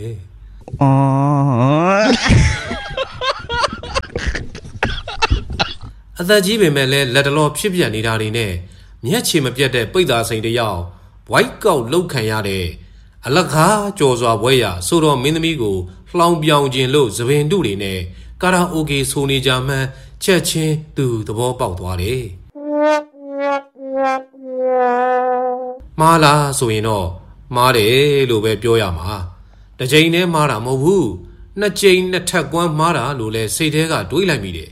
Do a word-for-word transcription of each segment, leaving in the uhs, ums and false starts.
อ๋อအသက်ကြီးပင်မဲ့လဲလက်တလောဖြစ်ပြနေတာတွေနဲ့မျက်ခြေမပြတ်တဲ့ပိတ်သာစိန်တယောက်ဝိုက်ကောက်လောက်ခံရတဲ့အလကားကြော်စွာပွဲရဆိုတော့မင်းသမီးကိုလှောင်ပြောင်ခြင်းလို့သပင်တုတွေနဲ့ကာရာအိုကေဆိုနေကြမှန်းချက်ချင်းသူသဘောပေါက်သွားတယ်မာလာဆိုရင်တော့မားတယ်လို့ပဲပြောရမှာတစ်ချိန်နဲ့မားတာမဟုတ်ဘူးနှစ်ချိန်နှစ်ထပ်ကွမ်းမားတာလို့လဲစိတ်ထဲကတွေးလိုက်မိတယ်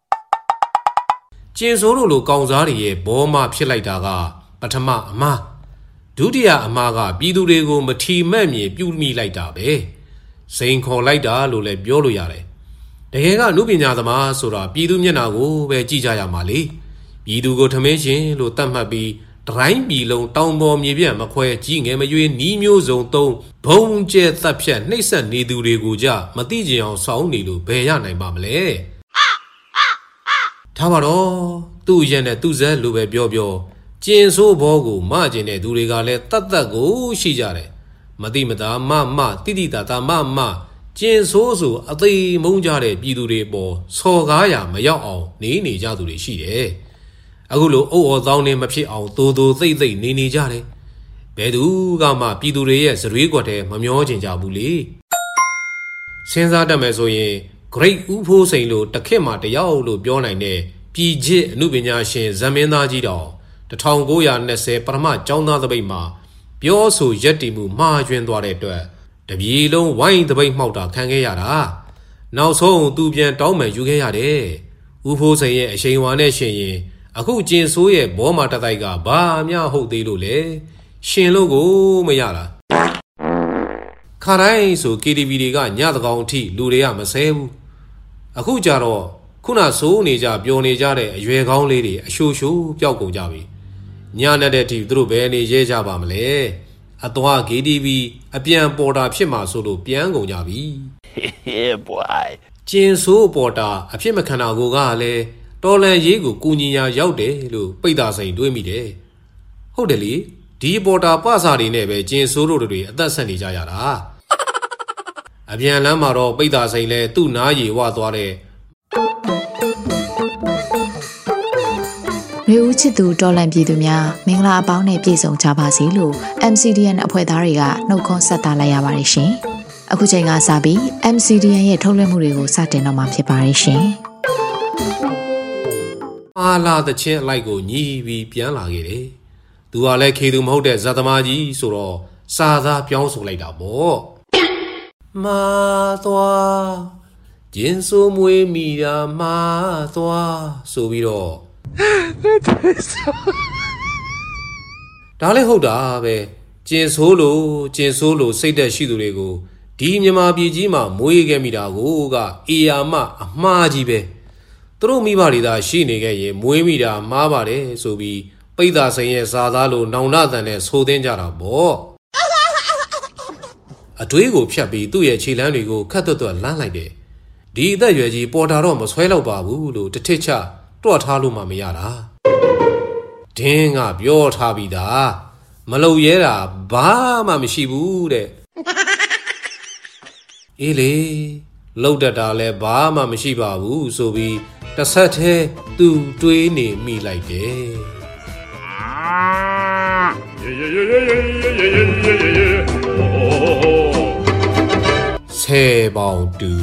ကျင်စိုးတို့လိုကောင်စားတွေရဲ့ဘောမဖြစ်လိုက်တာကပထမအမှားဒုတိယအမှားကပြည်သူတွေကိုမထီမဲ့မြေပြုမိလိုက်တာပဲစိန်ခေါ်လိုက်တာလို့လည်းပြောလို့ရတယ်တကယ်ကလူပညာသမားဆိုတာပြည်သူမျက်နှာကိုပဲကြည့်ကြရမှာလေပြည်သူကိုထမင်းရှင်လို့သတ်မှတ်ပြီးတရိုင်းပြည်လုံးတောင်ပေါ်မြေပြန့်မခွဲကြီးငယ်မရွေးနီးမျိုးစုံသုံးဘုံကျဲသက်ဖြတ်နှိပ်စက်နေသူတွေကိုကြမသိကြအောင်စောင်းနေလို့ဘယ်ရနိုင်ပါမလဲထားပါတော့သူ့ရဲ့နဲ့သူ့ဇက်လိုပဲပြောပြောကျင်ဆိုးဘောကိုမကျင်တဲ့သူတွေကလည်းတတ်တတ်ကိုရှိကြတယ်မတိမတာမမတိတိတာတာမမကျင်ဆိုးဆိုအသေးမုန်းကြတဲ့ပြည်သူတွေပေါ်စော်ကားရမရောက်အောင်နေနေကြသူတွေရှိတယ်အခုလိုအုပ်အော်သောင်းနေမဖြစ်အောင်သိုးသိုးသိမ့်သိမ့်နေနေကြတယ်ဘယ်သူကမှပြည်သူတွေရဲ့ဇရွေးကွက်ထဲမမျောချင်ကြဘူးလေစဉ်းစားတတ်မယ်ဆိုရင် Great ဦးဖိုးစိန်လို့တခေတ်မှာတယောက်လို့ပြောနိုင်တဲ့ပြည်ချစ်အမှုပညာရှင်ဇမင်းသားကြီးတော်၁၉၂၀ပထမကျောင်းသားသပိတ်မှာပြောဆိုရက်တည်မှုမှားယွင်းသွားတဲ့အတွက်တပြည်လုံးဝိုင်းသပိတ်မှောက်တာခံခဲ့ရတာနောက်ဆုံးသူပြန်တောင်းမယ်ယူခဲ့ရတယ်ဦးဖိုးစိန်ရဲ့အရှိန်ဝါနဲ့ရှင်ရင်အခုကျင်ဆိုးရဲ့ဘောမာတတိုက်ကဘာမှဟုတ်သေးလို့လေရှင်လို့ကိုမရတာခါတိုင်းဆို K T V တွေကညတကောင်အထိလူတွေကမဆဲဘူးအခုကြတော့ခုနဆိုးနေကြပျော်နေကြတဲ့အရွယ်ကောင်းလေးတွေအရှိုးရှိုးပျောက်ကုန်ကြပြီညနဲ့တဲ့အထိသူတို့ဘယ်နေရဲကြပါမလဲအသွား K T V အပြန်ပေါ်တာဖြစ်မှာဆိုလို့ပြန်ကုန်ကြပြီ Yeah boy ကျင်ဆိုးပေါ်တာအဖြစ်မခံတာကိုကလည်းတော်လန်ရေးကိုကူညီရာရောက်တယ်လို့ပိတ်သာစိန်တွေးမိတယ်ဟုတ်တယ်လေဒီပေါ်တာပစာတွေနဲ့ပဲကျင်ဆိုးတို့တွေအသက်ဆက်နေကြရတာအပြန်လမ်းမှာတော့ပိတ်သာစိန်လဲသူ့နားရီဝသွားတဲ့ရေဦးချစ်သူတော်လန်ပြည်သူများမင်္ဂလာအပေါင်းနဲ့ပြည့်စုံကြပါစေလို့ M C D N အဖွဲ့သားတွေကနှုတ်ခွန်းဆက်သလိုက်ရပါတယ်ရှင်အခုချိန်ကစပြီး M C D N ရဲ့ထုတ်လွှင့်မှုတွေကိုစတင်တော့မှာဖြစ်ပါတယ်ရှင်အာလာတဲ့ချင်းအလိုက်ကိုညီးပြီးပြန်လာခဲ့တယ်သူကလည်းခေသူမဟုတ်တဲ့ဇာသမားကြီးဆိုတော့စာသားပြောင်းဆိုလိုက်တာပေါ့မာသွားကျင်းဆိုးမွေးမိတာမာသွားဆိုပြီးတော့ဒါလည်းဟုတ်တာပဲကျင်ဆိုးလို့ကျင်ဆိုးလို့စိတ်သက်ရှိသူတွေကိုဒီမြန်မာပြည်ကြီးမှာမွေးခဲ့မိတာကိုကအေယာမအမှားကြီးပဲသူတို့မိဘတွေသာရှိနေခဲ့ရင်မွေးမိတာမှားပါတယ်ဆိုပြီးပိတ်သာစိန်ရဲ့စာသားလို့နောင်နာတန်နဲ့ဆိုသင်းကြတာပေါ့အတွေးကိုဖြတ်ပြီးသူ့ရဲ့ခြေလမ်းတွေကိုခတ်သွက်သွက်လမ်းလိုက်တယ်ဒီအသက်ရွယ်ကြီးပေါ်တာတော့မဆွဲတော့ပါဘူးလို့တစ်ထစ်ချတွတ်ထားလို့မှမရတာဒင်းကပြောထားပြီးသားမလုံရဲတာဘာမှမရှိဘူးတဲ့အေးလေလှုပ်တတ်တာလည်းဘာမှမရှိပါဘူးဆိုပြီးတစ်ဆက်တည်းသူတွေးနေမိလိုက်တယ်ဆယ်ပေါင်တူ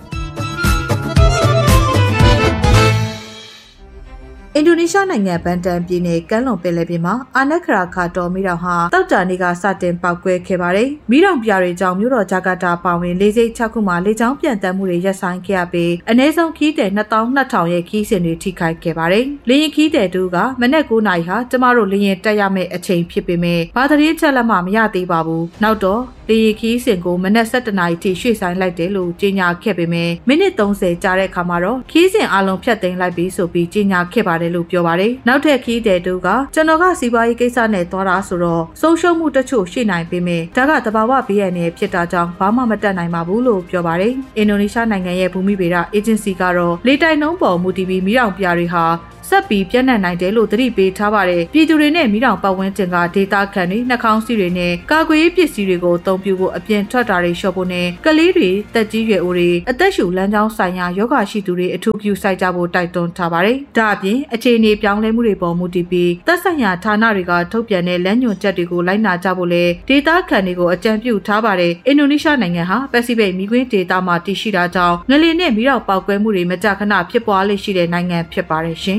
အင်ဒိုနီးရှားနိုင်ငံဘန်တန်ပြည်နယ်ကမ်းလွန်ပင်လယ်ပြင်မှာအာနက်ခရာခါတော်မီတောင်ဟာတောက်တာနေကစတင်ပေါက်ကွဲခဲ့ပါတယ်။မီတောင်ပြာတွေကြောင့်မြို့တော်ဂျာကာတာပါဝင်လေးစိတ်၆ခုမှာလေကြောင်းပြန်တမ်းမှုတွေရပ်ဆိုင်းခဲ့ရပြီးအနည်းဆုံးခီးတဲ့နှစ်သောင်းနှစ်ထောင်ရဲ့ခီးစဉ်တွေထိခိုက်ခဲ့ပါတယ်။လေရင်ခီးတဲ့တူကမနက်၉နာရီဟာကျမတို့လေရင်တက်ရမယ့်အချိန်ဖြစ်ပေမဲ့ဘာတရေးချက်လက်မှမရသေးပါဘူး။နောက်တော့လေရင်ခီးစဉ်ကိုမနက်၁၁နာရီထိရွှေ့ဆိုင်းလိုက်တယ်လို့ကြေညာခဲ့ပေမဲ့မိနစ်၃၀ကြာတဲ့အခါမှာတော့ခီးစဉ်အလုံးဖြတ်သိမ်းလိုက်ပြီးဆိုပြီးကြေညာခဲ့ပါတယ်လို့ပြောပါတယ်။နောက်ထပ်ခီးတဲ့တူကကျွန်တော်ကစီးပွားရေးကိစ္စနဲ့သွားတာဆိုတော့ဆုံးရှုံးမှုတချို့ရှိနိုင်ပေမဲ့ဒါကတဘာဝဘေးရန်နဲ့ဖြစ်တာကြောင့်ဘာမှမတတ်နိုင်ပါဘူးလို့ပြောပါတယ်။အင်ဒိုနီးရှားနိုင်ငံရဲ့ဘူမိဗေဒအေဂျင်စီကတော့လေတိုက်နှုန်းပေါ်မူတည်ပြီးမီးတောင်ပြာတွေဟာဆက်ပြီးပြန့်နှံ့နိုင်တယ်လို့သတိပေးထားပါတယ်ပြည်သူတွေနဲ့မိတောင်ပတ်ဝန်းကျင်ကဒေသခံတွေနှာခေါင်းစည်းတွေနဲ့ကာကွယ်ရေးပစ္စည်းတွေကိုအသုံးပြုဖို့အပြင်ထွက်တာတွေလျှော့ဖို့နဲ့ကလေးတွေတက်ကြီးရွယ်အိုတွေအသက်ရှူလမ်းကြောင်းဆိုင်ရာယောဂရှိသူတွေအထူးပြုစိုက်ကြဖို့တိုက်တွန်းထားပါတယ်ဒါအပြင်အခြေအနေပြောင်းလဲမှုတွေပေါ်မူတည်ပြီးသက်ဆိုင်ရာဌာနတွေကထုတ်ပြန်တဲ့လမ်းညွှန်ချက်တွေကိုလိုက်နာကြဖို့လဲဒေသခံတွေကိုအကြံပြုထားပါတယ်အင်ဒိုနီးရှားနိုင်ငံဟာပစိဖိတ်မီးခွင်းဒေသမှာတည်ရှိတာကြောင့်ငလျင်နဲ့မီးတောင်ပေါက်ကွဲမှုတွေမကြာခဏဖြစ်ပွားလေရှိတဲ့နိုင်ငံဖြစ်ပါတယ်ရှင်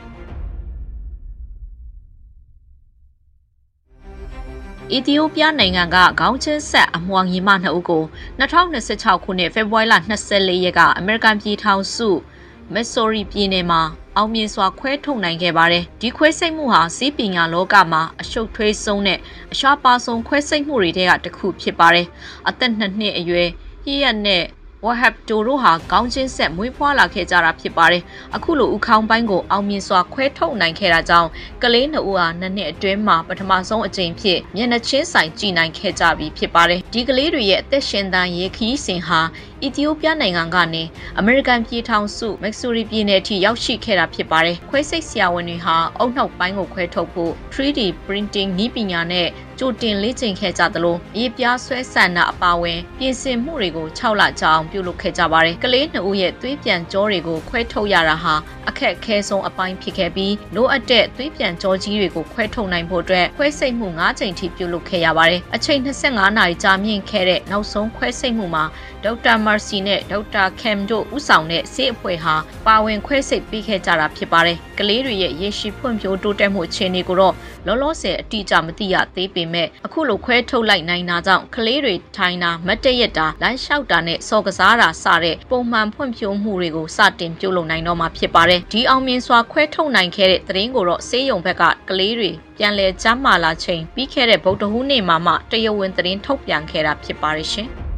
အီသီယိုးပီးယားနိုင်ငံကခေါင်းချင်းဆက်အမွှာညီမနှစ်ဦးကို၂၀၂၆ခုနှစ်ဖေဖော်ဝါရီလ၂၄ရက်ကအမေရိကန်ပြည်ထောင်စုမက်ဆိုရီပြည်နယ်မှာအောင်မြင်စွာခွဲထုတ်နိုင်ခဲ့ပါတယ်။ဒီခွဲစိတ်မှုဟာစီးပညာလောကမှာအရှုပ်ထွေးဆုံးနဲ့အရှားပါဆုံးခွဲစိတ်မှုတွေထဲကတစ်ခုဖြစ်ပါတယ်။အသက်နှစ်နှစ်အရွယ်ဟီယက်နဲ့ဝဟပ်တိုတို့ဟာခေါင်းချင်းဆက်မွေးဖွားလာခဲ့ကြတာဖြစ်ပါတယ်။အခုလိုဥခေါင်းပိုင်းကိုအောင်မြင်စွာခွဲထုတ်နိုင်ခဲ့တာကြောင့်ကလေးနှစ်ဦးဟာနှစ်နှစ်အတွင်းမှာပထမဆုံးအကြိမ်ဖြစ်မျက်နှာချင်းဆိုင်ကြည်နိုင်ခဲ့ကြပြီဖြစ်ပါတယ်။ဒီကလေးတွေရဲ့အသက်ရှင်သန်ရေးခီးစဉ်ဟာအီသီယိုးပီးယားနိုင်ငံကနေအမေရိကန်ပြည်ထောင်စုမက်ဆိုရီပြည်နယ်ထိရောက်ရှိခဲ့တာဖြစ်ပါတယ်။ခွဲစိတ်ဆရာဝန်တွေဟာအုတ်နှောက်ပိုင်းကိုခွဲထုတ်ဖို့ three D printing နည်းပညာနဲ့ကြိုတင်လေ့ကျင့်ခဲ့ကြသလိုအရေးပြားဆွဲဆန်တာအပါအဝင်ပြင်ဆင်မှုတွေကို၆လကြာအောင်ပြုလုပ်ခဲ့ကြပါတယ်။ကလေးနှစ်ဦးရဲ့သွေးပြန်ကြောတွေကိုခွဲထုတ်ရတာဟာအခက်အခဲဆုံးအပိုင်းဖြစ်ခဲ့ပြီးလိုအပ်တဲ့သွေးပြန်ကြောကြီးတွေကိုခွဲထုတ်နိုင်ဖို့အတွက်ခွဲစိတ်မှု၅ကြိမ်ထိပြုလုပ်ခဲ့ရပါတယ်။အချိန်၂၅နာရီကြာမြင့်ခဲ့တဲ့နောက်ဆုံးခွဲစိတ်မှုမှာဒေါက်တာမာစီနဲ့ဒေါက်တာကမ်တို့ဦးဆောင်တဲ့ဆေးအဖွဲ့ဟာပါဝင်ခွဲစိတ်ပေးခဲ့ကြတာဖြစ်ပါတယ်။ကလေးတွေရဲ့ရေရှည်ဖွံ့ဖြိုးတိုးတက်မှုအခြေအနေကိုတော့လောလောဆယ်အတိအကျမသိရသေးပေမဲ့အခုလိုခွဲထုတ်လိုက်နိုင်တာကြောင့်ကလေးတွေထိုင်တာမတ်တရက်တာလမ်းလျှောက်တာနဲ့စော်ကစားတာစတဲ့ပုံမှန်ဖွံ့ဖြိုးမှုတွေကိုစတင်ပြုလုပ်နိုင်တော့မှာဖြစ်ပါတယ်။ဒီအောင်မြင်စွာခွဲထုတ်နိုင်ခဲ့တဲ့သတင်းကိုတော့ဆေးရုံဘက်ကကလေးတွေပြန်လည်ကျန်းမာလာချိန်ပြီးခဲ့တဲ့ဗုဒ္ဓဟူးနေ့မှာမှတရားဝင်သတင်းထုတ်ပြန်ခဲ့တာဖြစ်ပါတယ်ရှင်။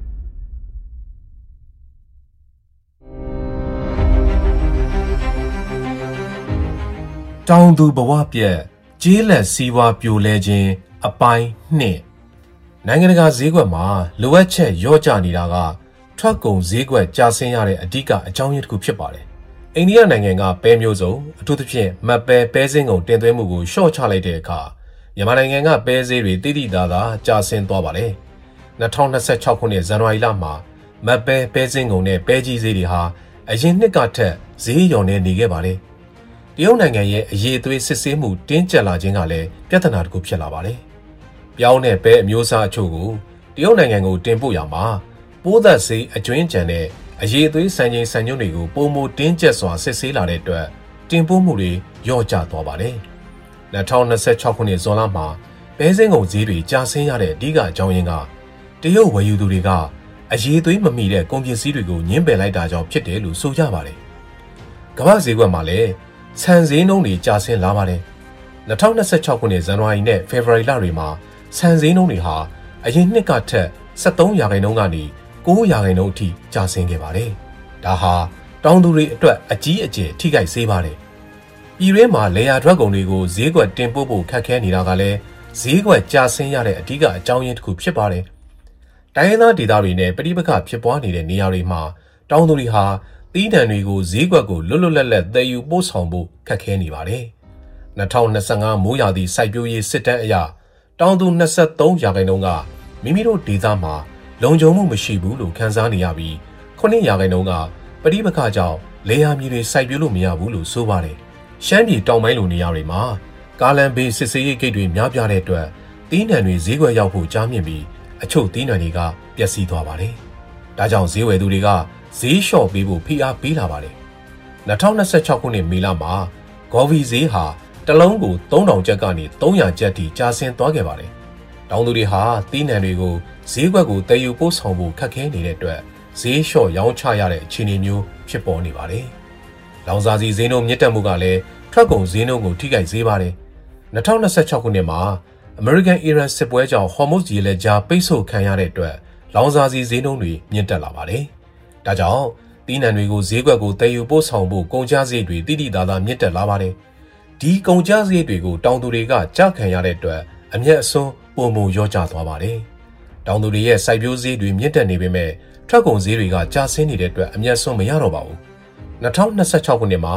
တောင်သူဘဝပြက်ကျေးလက်စီးပွားပြိုလဲခြင်းအပိုင်းနှစ်နိုင်ငံတကာဈေးကွက်မှာလိုအပ်ချက်လျော့ကျနေတာကထွက်ကုန်ဈေးကွက်ကျဆင်းရတဲ့အဓိကအကြောင်းရင်းတစ်ခုဖြစ်ပါတယ်။အိန္ဒိယနိုင်ငံကပဲမျိုးစုံအထူးသဖြင့်မတ်ပဲပဲစင်းကုန်တင်သွင်းမှုကိုလျှော့ချလိုက်တဲ့အခါမြန်မာနိုင်ငံကပဲဈေးတွေတိတိသားသားကျဆင်းသွားပါတယ်။၂၀၂၆ခုနှစ်ဇန်နဝါရီလမှာမတ်ပဲပဲစင်းကုန်နဲ့ပဲကြီးဈေးတွေဟာအရင်နှစ်ကထက်ဈေးလျော့နေနေခဲ့ပါတယ်။တရုတ်နိုင်ငံရဲ့အရေးအသွေးစစ်ဆေးမှုတင်းကျပ်လာခြင်းကလည်းပြဿနာတစ်ခုဖြစ်လာပါတယ်။ပြောင်းတဲ့ပဲအမျိုးအစားအချို့ကိုတရုတ်နိုင်ငံကိုတင်ပို့ရမှာပိုးသက်ဆေးအကျွင်းကြံတဲ့အရေးအသွေးစံချိန်စံညွှန်းတွေကိုပုံမတင်းကျပ်စွာစစ်ဆေးလာတဲ့အတွက်တင်ပို့မှုတွေလျော့ကျသွားပါတယ်။၂၀၂၆ခုနှစ်ဇွန်လမှာပဲစင်းကုန်ဈေးတွေကျဆင်းရတဲ့အဓိကအကြောင်းရင်းကတရုတ်ဝယ်ယူသူတွေကအရေးအသွေးမမီတဲ့ကုန်ပစ္စည်းတွေကိုညှင်းပယ်လိုက်တာကြောင့်ဖြစ်တယ်လို့ဆိုကြပါတယ်။ကမ္ဘာဈေးကွက်မှာလည်းဆန်ဈေးနှုန်းတွေကျဆင်းလာပါတယ်။၂၀၂၆ခုနှစ်ဇန်နဝါရီနဲ့ဖေဖော်ဝါရီလတွေမှာဆန်ဈေးနှုန်းတွေဟာအရင်နှစ်ကထက်၁၃ရာခိုင်နှုန်းကနေ၉ရာခိုင်နှုန်းအထိကျဆင်းခဲ့ပါတယ်။ဒါဟာတောင်သူတွေအတွက်အကြီးအကျယ်ထိခိုက်စေပါတယ်။ပြည်တွင်းမှာလေယာထွက်ကုန်တွေကိုဈေးကွက်တင်ပို့ဖို့ခက်ခဲနေတာကလည်းဈေးကွက်ကျဆင်းရတဲ့အဓိကအကြောင်းရင်းတစ်ခုဖြစ်ပါတယ်။တိုင်းရင်းသားဒေသတွေနဲ့ပြည်ပခဖြစ်ပွားနေတဲ့နေရာတွေမှာတောင်သူတွေဟာသီးနှံတွေကိုဈေးကွက်ကိုလွတ်လွတ်လပ်လပ်သယ်ယူပို့ဆောင်ဖို့ခက်ခဲနေပါတယ်။၂၀၂၅မိုးရာသီစိုက်ပျိုးရေးစစ်တမ်းအရတောင်သူ၂၃ရာခိုင်နှုန်းကမိမိတို့ဒေသမှာလုံခြုံမှုမရှိဘူးလို့ခန်းစားနေရပြီးခုနှစ်ရာခိုင်နှုန်းကပဋိပက္ခကြောင့်လေယာမြေတွေစိုက်ပျိုးလို့မရဘူးလို့ဆိုပါတယ်။ရှမ်းပြည်တောင်ပိုင်းလိုနေရာတွေမှာကားလမ်းဘေးစစ်ဆေးရေးဂိတ်တွေများပြားတဲ့အတွက်သီးနှံတွေဈေးကွက်ရောက်ဖို့ကြားမြင့်ပြီးအချို့သီးနှံတွေကပျက်စီးသွားပါတယ်။ဒါကြောင့်ဈေးဝယ်သူတွေကဈေးလျှော့ပေးဖို့ဖိအားပေးလာပါတယ်။၂၀၂၆ခုနှစ်မေလမှာဂေါ်ဖီဈေးဟာတစ်လုံးကိုသုံးထောင်ကျပ်ကနေသုံးရာကျပ်ထိကျဆင်းသွားခဲ့ပါတယ်။တောင်သူတွေဟာသီးနှံတွေကိုဈေးကွက်ကိုတည်ယူပို့ဆောင်ဖို့ခက်ခဲနေတဲ့အတွက်ဈေးလျှော့ရောင်းချရတဲ့အခြေအနေမျိုးဖြစ်ပေါ်နေပါတယ်။လောင်စာဆီဈေးနှုန်းမြင့်တက်မှုကလည်းထွက်ကုန်ဈေးနှုန်းကိုထိခိုက်စေပါတယ်။၂၀၂၆ခုနှစ်မှာအမေရိကန်အီရန်စစ်ပွဲကြောင့်ဟော်မုဇ်ရေလက်ကြားပိတ်ဆို့ခံရတဲ့အတွက်လောင်စာဆီဈေးနှုန်းတွေမြင့်တက်လာပါတယ်။ဒါကြောင့်သီးနှံတွေကိုဈေးကွက်ကိုတည်ယူပို့ဆောင်ဖို့ကုန်ကျစရိတ်တွေတိတိသားသားမြင့်တက်လာပါတယ်။ဒီကုန်ကျစရိတ်တွေကိုတောင်သူတွေကကြားခံရတဲ့အတွက်အမျက်အစွန်းပုံမှုရောကျသွားပါတယ်။တောင်သူတွေရဲ့စိုက်ပျိုးဈေးတွေမြင့်တက်နေပေမဲ့ထွက်ကုန်ဈေးတွေကကျဆင်းနေတဲ့အတွက်အမျက်စွန်းမရတော့ပါဘူး။၂၀၂၆ခုနှစ်မှာ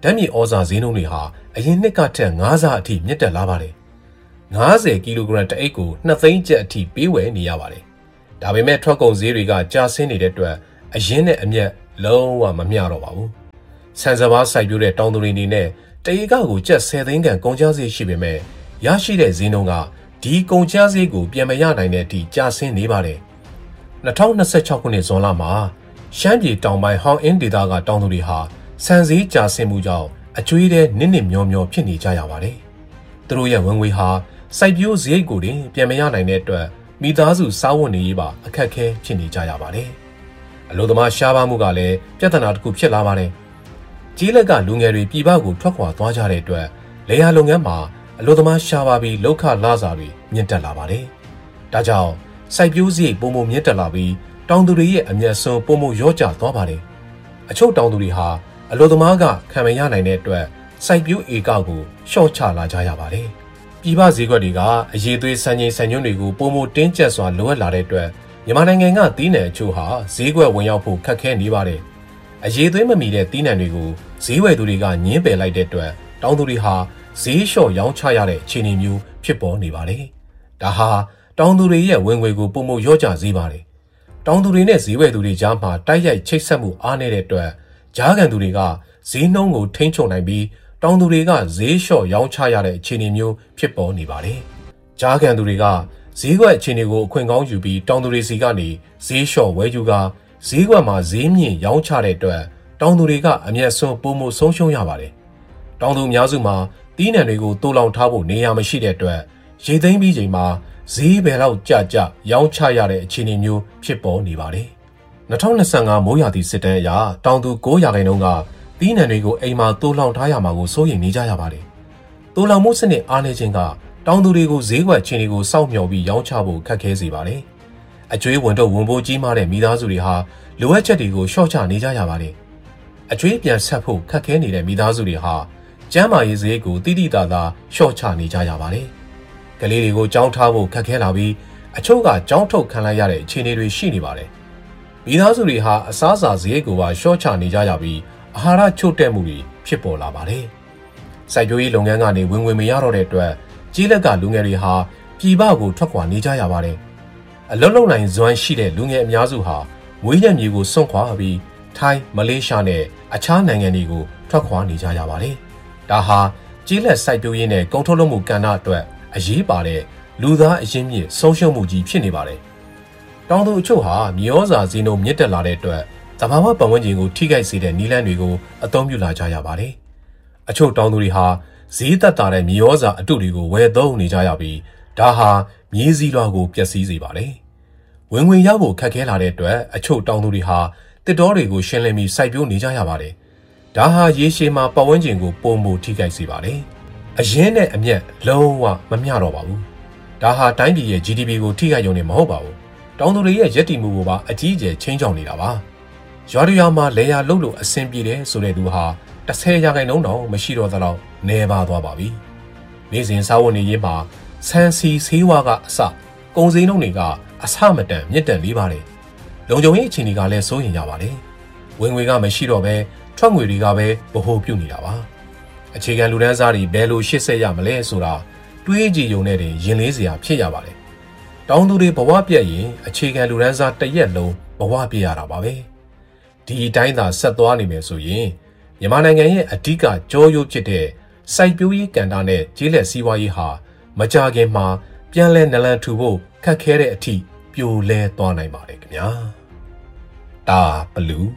ဓာတ်မြေဩဇာဈေးနှုန်းတွေဟာအရင်နှစ်ကထက်၅ဆအထိမြင့်တက်လာပါတယ်။၅၀ကီလိုဂရမ်တအိတ်ကိုနှစ်သိန်းကျပ်အထိပေးဝယ်နေရပါတယ်။ဒါပေမဲ့ထွက်ကုန်ဈေးတွေကကျဆင်းနေတဲ့အတွက်အရင်နဲ့အမြတ်လုံးဝမမျှတော့ပါဘူး။ဆန်စပါးစိုက်ပျိုးတဲ့တောင်သူတွေအနေနဲ့တဧကကိုကျပ်၁၀သိန်းခန့်ကုန်ကျစရိတ်ရှိပေမဲ့ရရှိတဲ့ဈေးနှုန်းကဒီကုန်ကျစရိတ်ကိုပြန်မရနိုင်တဲ့အထိကျဆင်းနေပါတယ်။၂၀၂၆ခုနှစ်ဇွန်လမှာရှမ်းပြည်တောင်ပိုင်းဟောင်အင်းဒေသကတောင်သူတွေဟာဆန်ဈေးကျဆင်းမှုကြောင့်အကျွေးတဲ့နစ်နစ်မျောမျောဖြစ်နေကြရပါတယ်။သူတို့ရဲ့ဝင်ငွေဟာစိုက်ပျိုးစရိတ်ကိုတင်ပြန်မရနိုင်တဲ့အတွက်မိသားစုစားဝတ်နေရေးပါအခက်အခဲဖြစ်နေကြရပါတယ်။အလို့သမားရှားပါမှုကလည်းပြဿနာတစ်ခုဖြစ်လာပါတယ်။ကြီးလက်ကလူငယ်တွေပြည်ပကိုထွက်ခွာသွားကြတဲ့အတွက်လေယာလုပ်ငန်းမှာအလို့သမားရှားပါပြီးလောက်ခလာစာတွေမြင့်တက်လာပါတယ်။ဒါကြောင့်စိုက်ပျိုးစရိတ်ပုံပုံမြင့်တက်လာပြီးတောင်သူတွေရဲ့အမျက်စွန်းပုံပုံရောကျသွားပါတယ်။အချို့တောင်သူတွေဟာအလို့သမားကခံမရနိုင်တဲ့အတွက်စိုက်ပျိုးဧကကိုရှော့ချလာကြရပါတယ်။ပြည်ပဈေးကွက်တွေကအရေးသွေးစံချိန်စံညွှန်းတွေကိုပုံပုံတင်းကျပ်စွာလိုအပ်လာတဲ့အတွက်မြန်မာနိုင်ငံကသီးနှံအချို့ဟာဈေးကွက်ဝင်ရောက်ဖို့ခက်ခဲနေပါတယ်။အရေးသွေးမမီတဲ့သီးနှံတွေကိုဈေးဝယ်သူတွေကညှင်းပယ်လိုက်တဲ့အတွက်တောင်သူတွေဟာဈေးလျှော့ရောင်းချရတဲ့အခြေအနေမျိုးဖြစ်ပေါ်နေပါတယ်။ဒါဟာတောင်သူတွေရဲ့ဝင်ငွေကိုပုံပုံရော့ကျစေပါတယ်။တောင်သူတွေနဲ့ဈေးဝယ်သူတွေကြားမှာတိုက်ရိုက်ချိတ်ဆက်မှုအားနည်းတဲ့အတွက်ကြားခံသူတွေကဈေးနှုန်းကိုထိန်းချုပ်နိုင်ပြီးတောင်သူတွေကဈေးလျှော့ရောင်းချရတဲ့အခြေအနေမျိုးဖြစ်ပေါ်နေပါတယ်။ကြားခံသူတွေကဈေးကွက်အခြေအနေကိုအခွင့်ကောင်းယူပြီးတောင်သူတွေစီကနေဈေးလျှော့ဝယ်ယူကာဈေးကွက်မှာဈေးမြင့်ရောင်းချတဲ့အတွက်တောင်သူတွေကအမျက်စွန်းပုံမှုဆုံးရှုံးရပါတယ်။တောင်သူအများစုမှာတီးနှံတွေကိုတိုးလောင်ထားဖို့နေရာမရှိတဲ့အတွက်ရိတ်သိမ်းပြီးချိန်မှာဈေးဘယ်လောက်ကျကျရောင်းချရတဲ့အခြေအနေမျိုးဖြစ်ပေါ်နေပါတယ်။၂၀၂၅မိုးရာသီစစ်တမ်းအရတောင်သူ၉ရာခိုင်နှုန်းကတီးနှံတွေကိုအိမ်မှာတိုးလောင်ထားရမှာကိုစိုးရိမ်နေကြရပါတယ်။တိုးလောင်မှုစနစ်အားနည်းခြင်းကတောင်သူတွေကိုဈေးကွက်ချင်းတွေကိုစောင့်မျှော်ပြီးရောင်းချဖို့ခက်ခဲစေပါတယ်။အကျွေးဝန်ထုတ်ဝန်ပိုးကြီးမားတဲ့မိသားစုတွေဟာလိုအပ်ချက်တွေကိုရှော့ချနေကြရပါတယ်။အကျွေးပြန်ဆက်ဖို့ခက်ခဲနေတဲ့မိသားစုတွေဟာကျန်းမာရေးစရိတ်ကိုတိတိတသာရှော့ချနေကြရပါတယ်။ကလေးတွေကိုကြောင်းထားဖို့ခက်ခဲလာပြီးအချို့ကကြောင်းထုတ်ခံလိုက်ရတဲ့အခြေအနေတွေရှိနေပါတယ်။မိသားစုတွေဟာအစားအစာစရိတ်ကိုပါရှော့ချနေကြရပြီးအာဟာရချို့တဲ့မှုတွေဖြစ်ပေါ်လာပါတယ်။စိုက်ပျိုးရေးလုပ်ငန်းကနေဝင်ငွေမရတော့တဲ့အတွက်ကြီးလက်ကလူငယ်တွေဟာပြည်ပကိုထွက်ခွာနေကြရပါတယ်။အလုံးလုံးနိုင်ဇွမ်းရှိတဲ့လူငယ်အများစုဟာဝေးတဲ့မြေကိုစွန့်ခွာပြီးထိုင်းမလေးရှားနဲ့အခြားနိုင်ငံတွေကိုထွက်ခွာနေကြရပါတယ်။ဒါဟာကြီးလက်စိုက်ပျိုးရေးနဲ့ကုန်ထုတ်လုပ်မှုကဏ္ဍအတွက်အရေးပါတဲ့လူသားအရင်းမြစ်ဆုံးရှုံးမှုကြီးဖြစ်နေပါတယ်။တောင်သူအချို့ဟာမြေဩဇာဈေးနှုန်းမြင့်တက်လာတဲ့အတွက်သဘာဝပတ်ဝန်းကျင်ကိုထိခိုက်စေတဲ့နည်းလမ်းတွေကိုအသုံးပြုလာကြရပါတယ်။အချို့တောင်သူတွေဟာဈေးသက်သာတဲ့မြေဩဇာအတုတွေကိုဝယ်သုံးနေကြရပြီးဒါဟာမြေစည်းလွှာကိုပျက်စီးစေပါတယ်။ဝင်ငွေရဖို့ခက်ခဲလာတဲ့အတွက်အချို့တောင်သူတွေဟာတစ်တောတွေကိုရှင်းလင်းပြီးစိုက်ပျိုးနေကြရပါတယ်။ဒါဟာရေရှည်မှာပတ်ဝန်းကျင်ကိုပုံမထိခိုက်စေပါတယ်။အရင်းနဲ့အမြတ်လုံးဝမမျှတော့ပါဘူး။ဒါဟာတိုင်းပြည်ရဲ့ ဂျီဒီပီ ကိုထိခိုက်ရုံနဲ့မဟုတ်ပါဘူး။တောင်သူတွေရဲ့ရည်တည်မှုကိုပါအကြီးအကျယ်ချိန်ချောင်နေတာပါ။ရွာတွေမှာလေယာလှုပ်လို့အဆင်ပြေတယ်ဆိုတဲ့သူဟာတစ်ဆယ်ရာခိုင်နှုန်းတောင်မရှိတော့သလောက်နေပါသွားပါပြီ။နေ့စဉ်စားဝတ်နေရေးမှာဆန်စီဆေးဝါးကအစကုန်စည်နှုန်းတွေကအဆမတန်မြင့်တက်နေပါတယ်။လုံခြုံရေးအခြေအနေကလည်းစိုးရိမ်ရပါတယ်။ဝင်ငွေကမရှိတော့ဘဲထွက်ငွေတွေကပဲဗဟိုပြုနေတာပါ။အခြေခံလူတန်းစားတွေဘယ်လိုရှေ့ဆက်ရမလဲဆိုတာတွေးကြည့်ရုံနဲ့တင်ရင်လေးစရာဖြစ်ရပါတယ်။တောင်သူတွေဘဝပြတ်ရင်အခြေခံလူတန်းစားတစ်ရက်လုံးဘဝပြတ်ရတာပါပဲ။ဒီအတိုင်းသာဆက်သွားနေမယ်ဆိုရင်မြန်မာနိုင်ငံရဲ့အဓိကကြောရိုးဖြစ်တဲ့စိုက်ပျိုးရေးကဏ္ဍနဲ့ကျေးလက်စီးပွားရေးဟာမကြာခင်မှာပြန်လည်နလန်ထူဖို့ခက်ခဲတဲ့အထိပြိုလဲသွားနိုင်ပါတယ်ခင်ဗျာ။တာဘလူး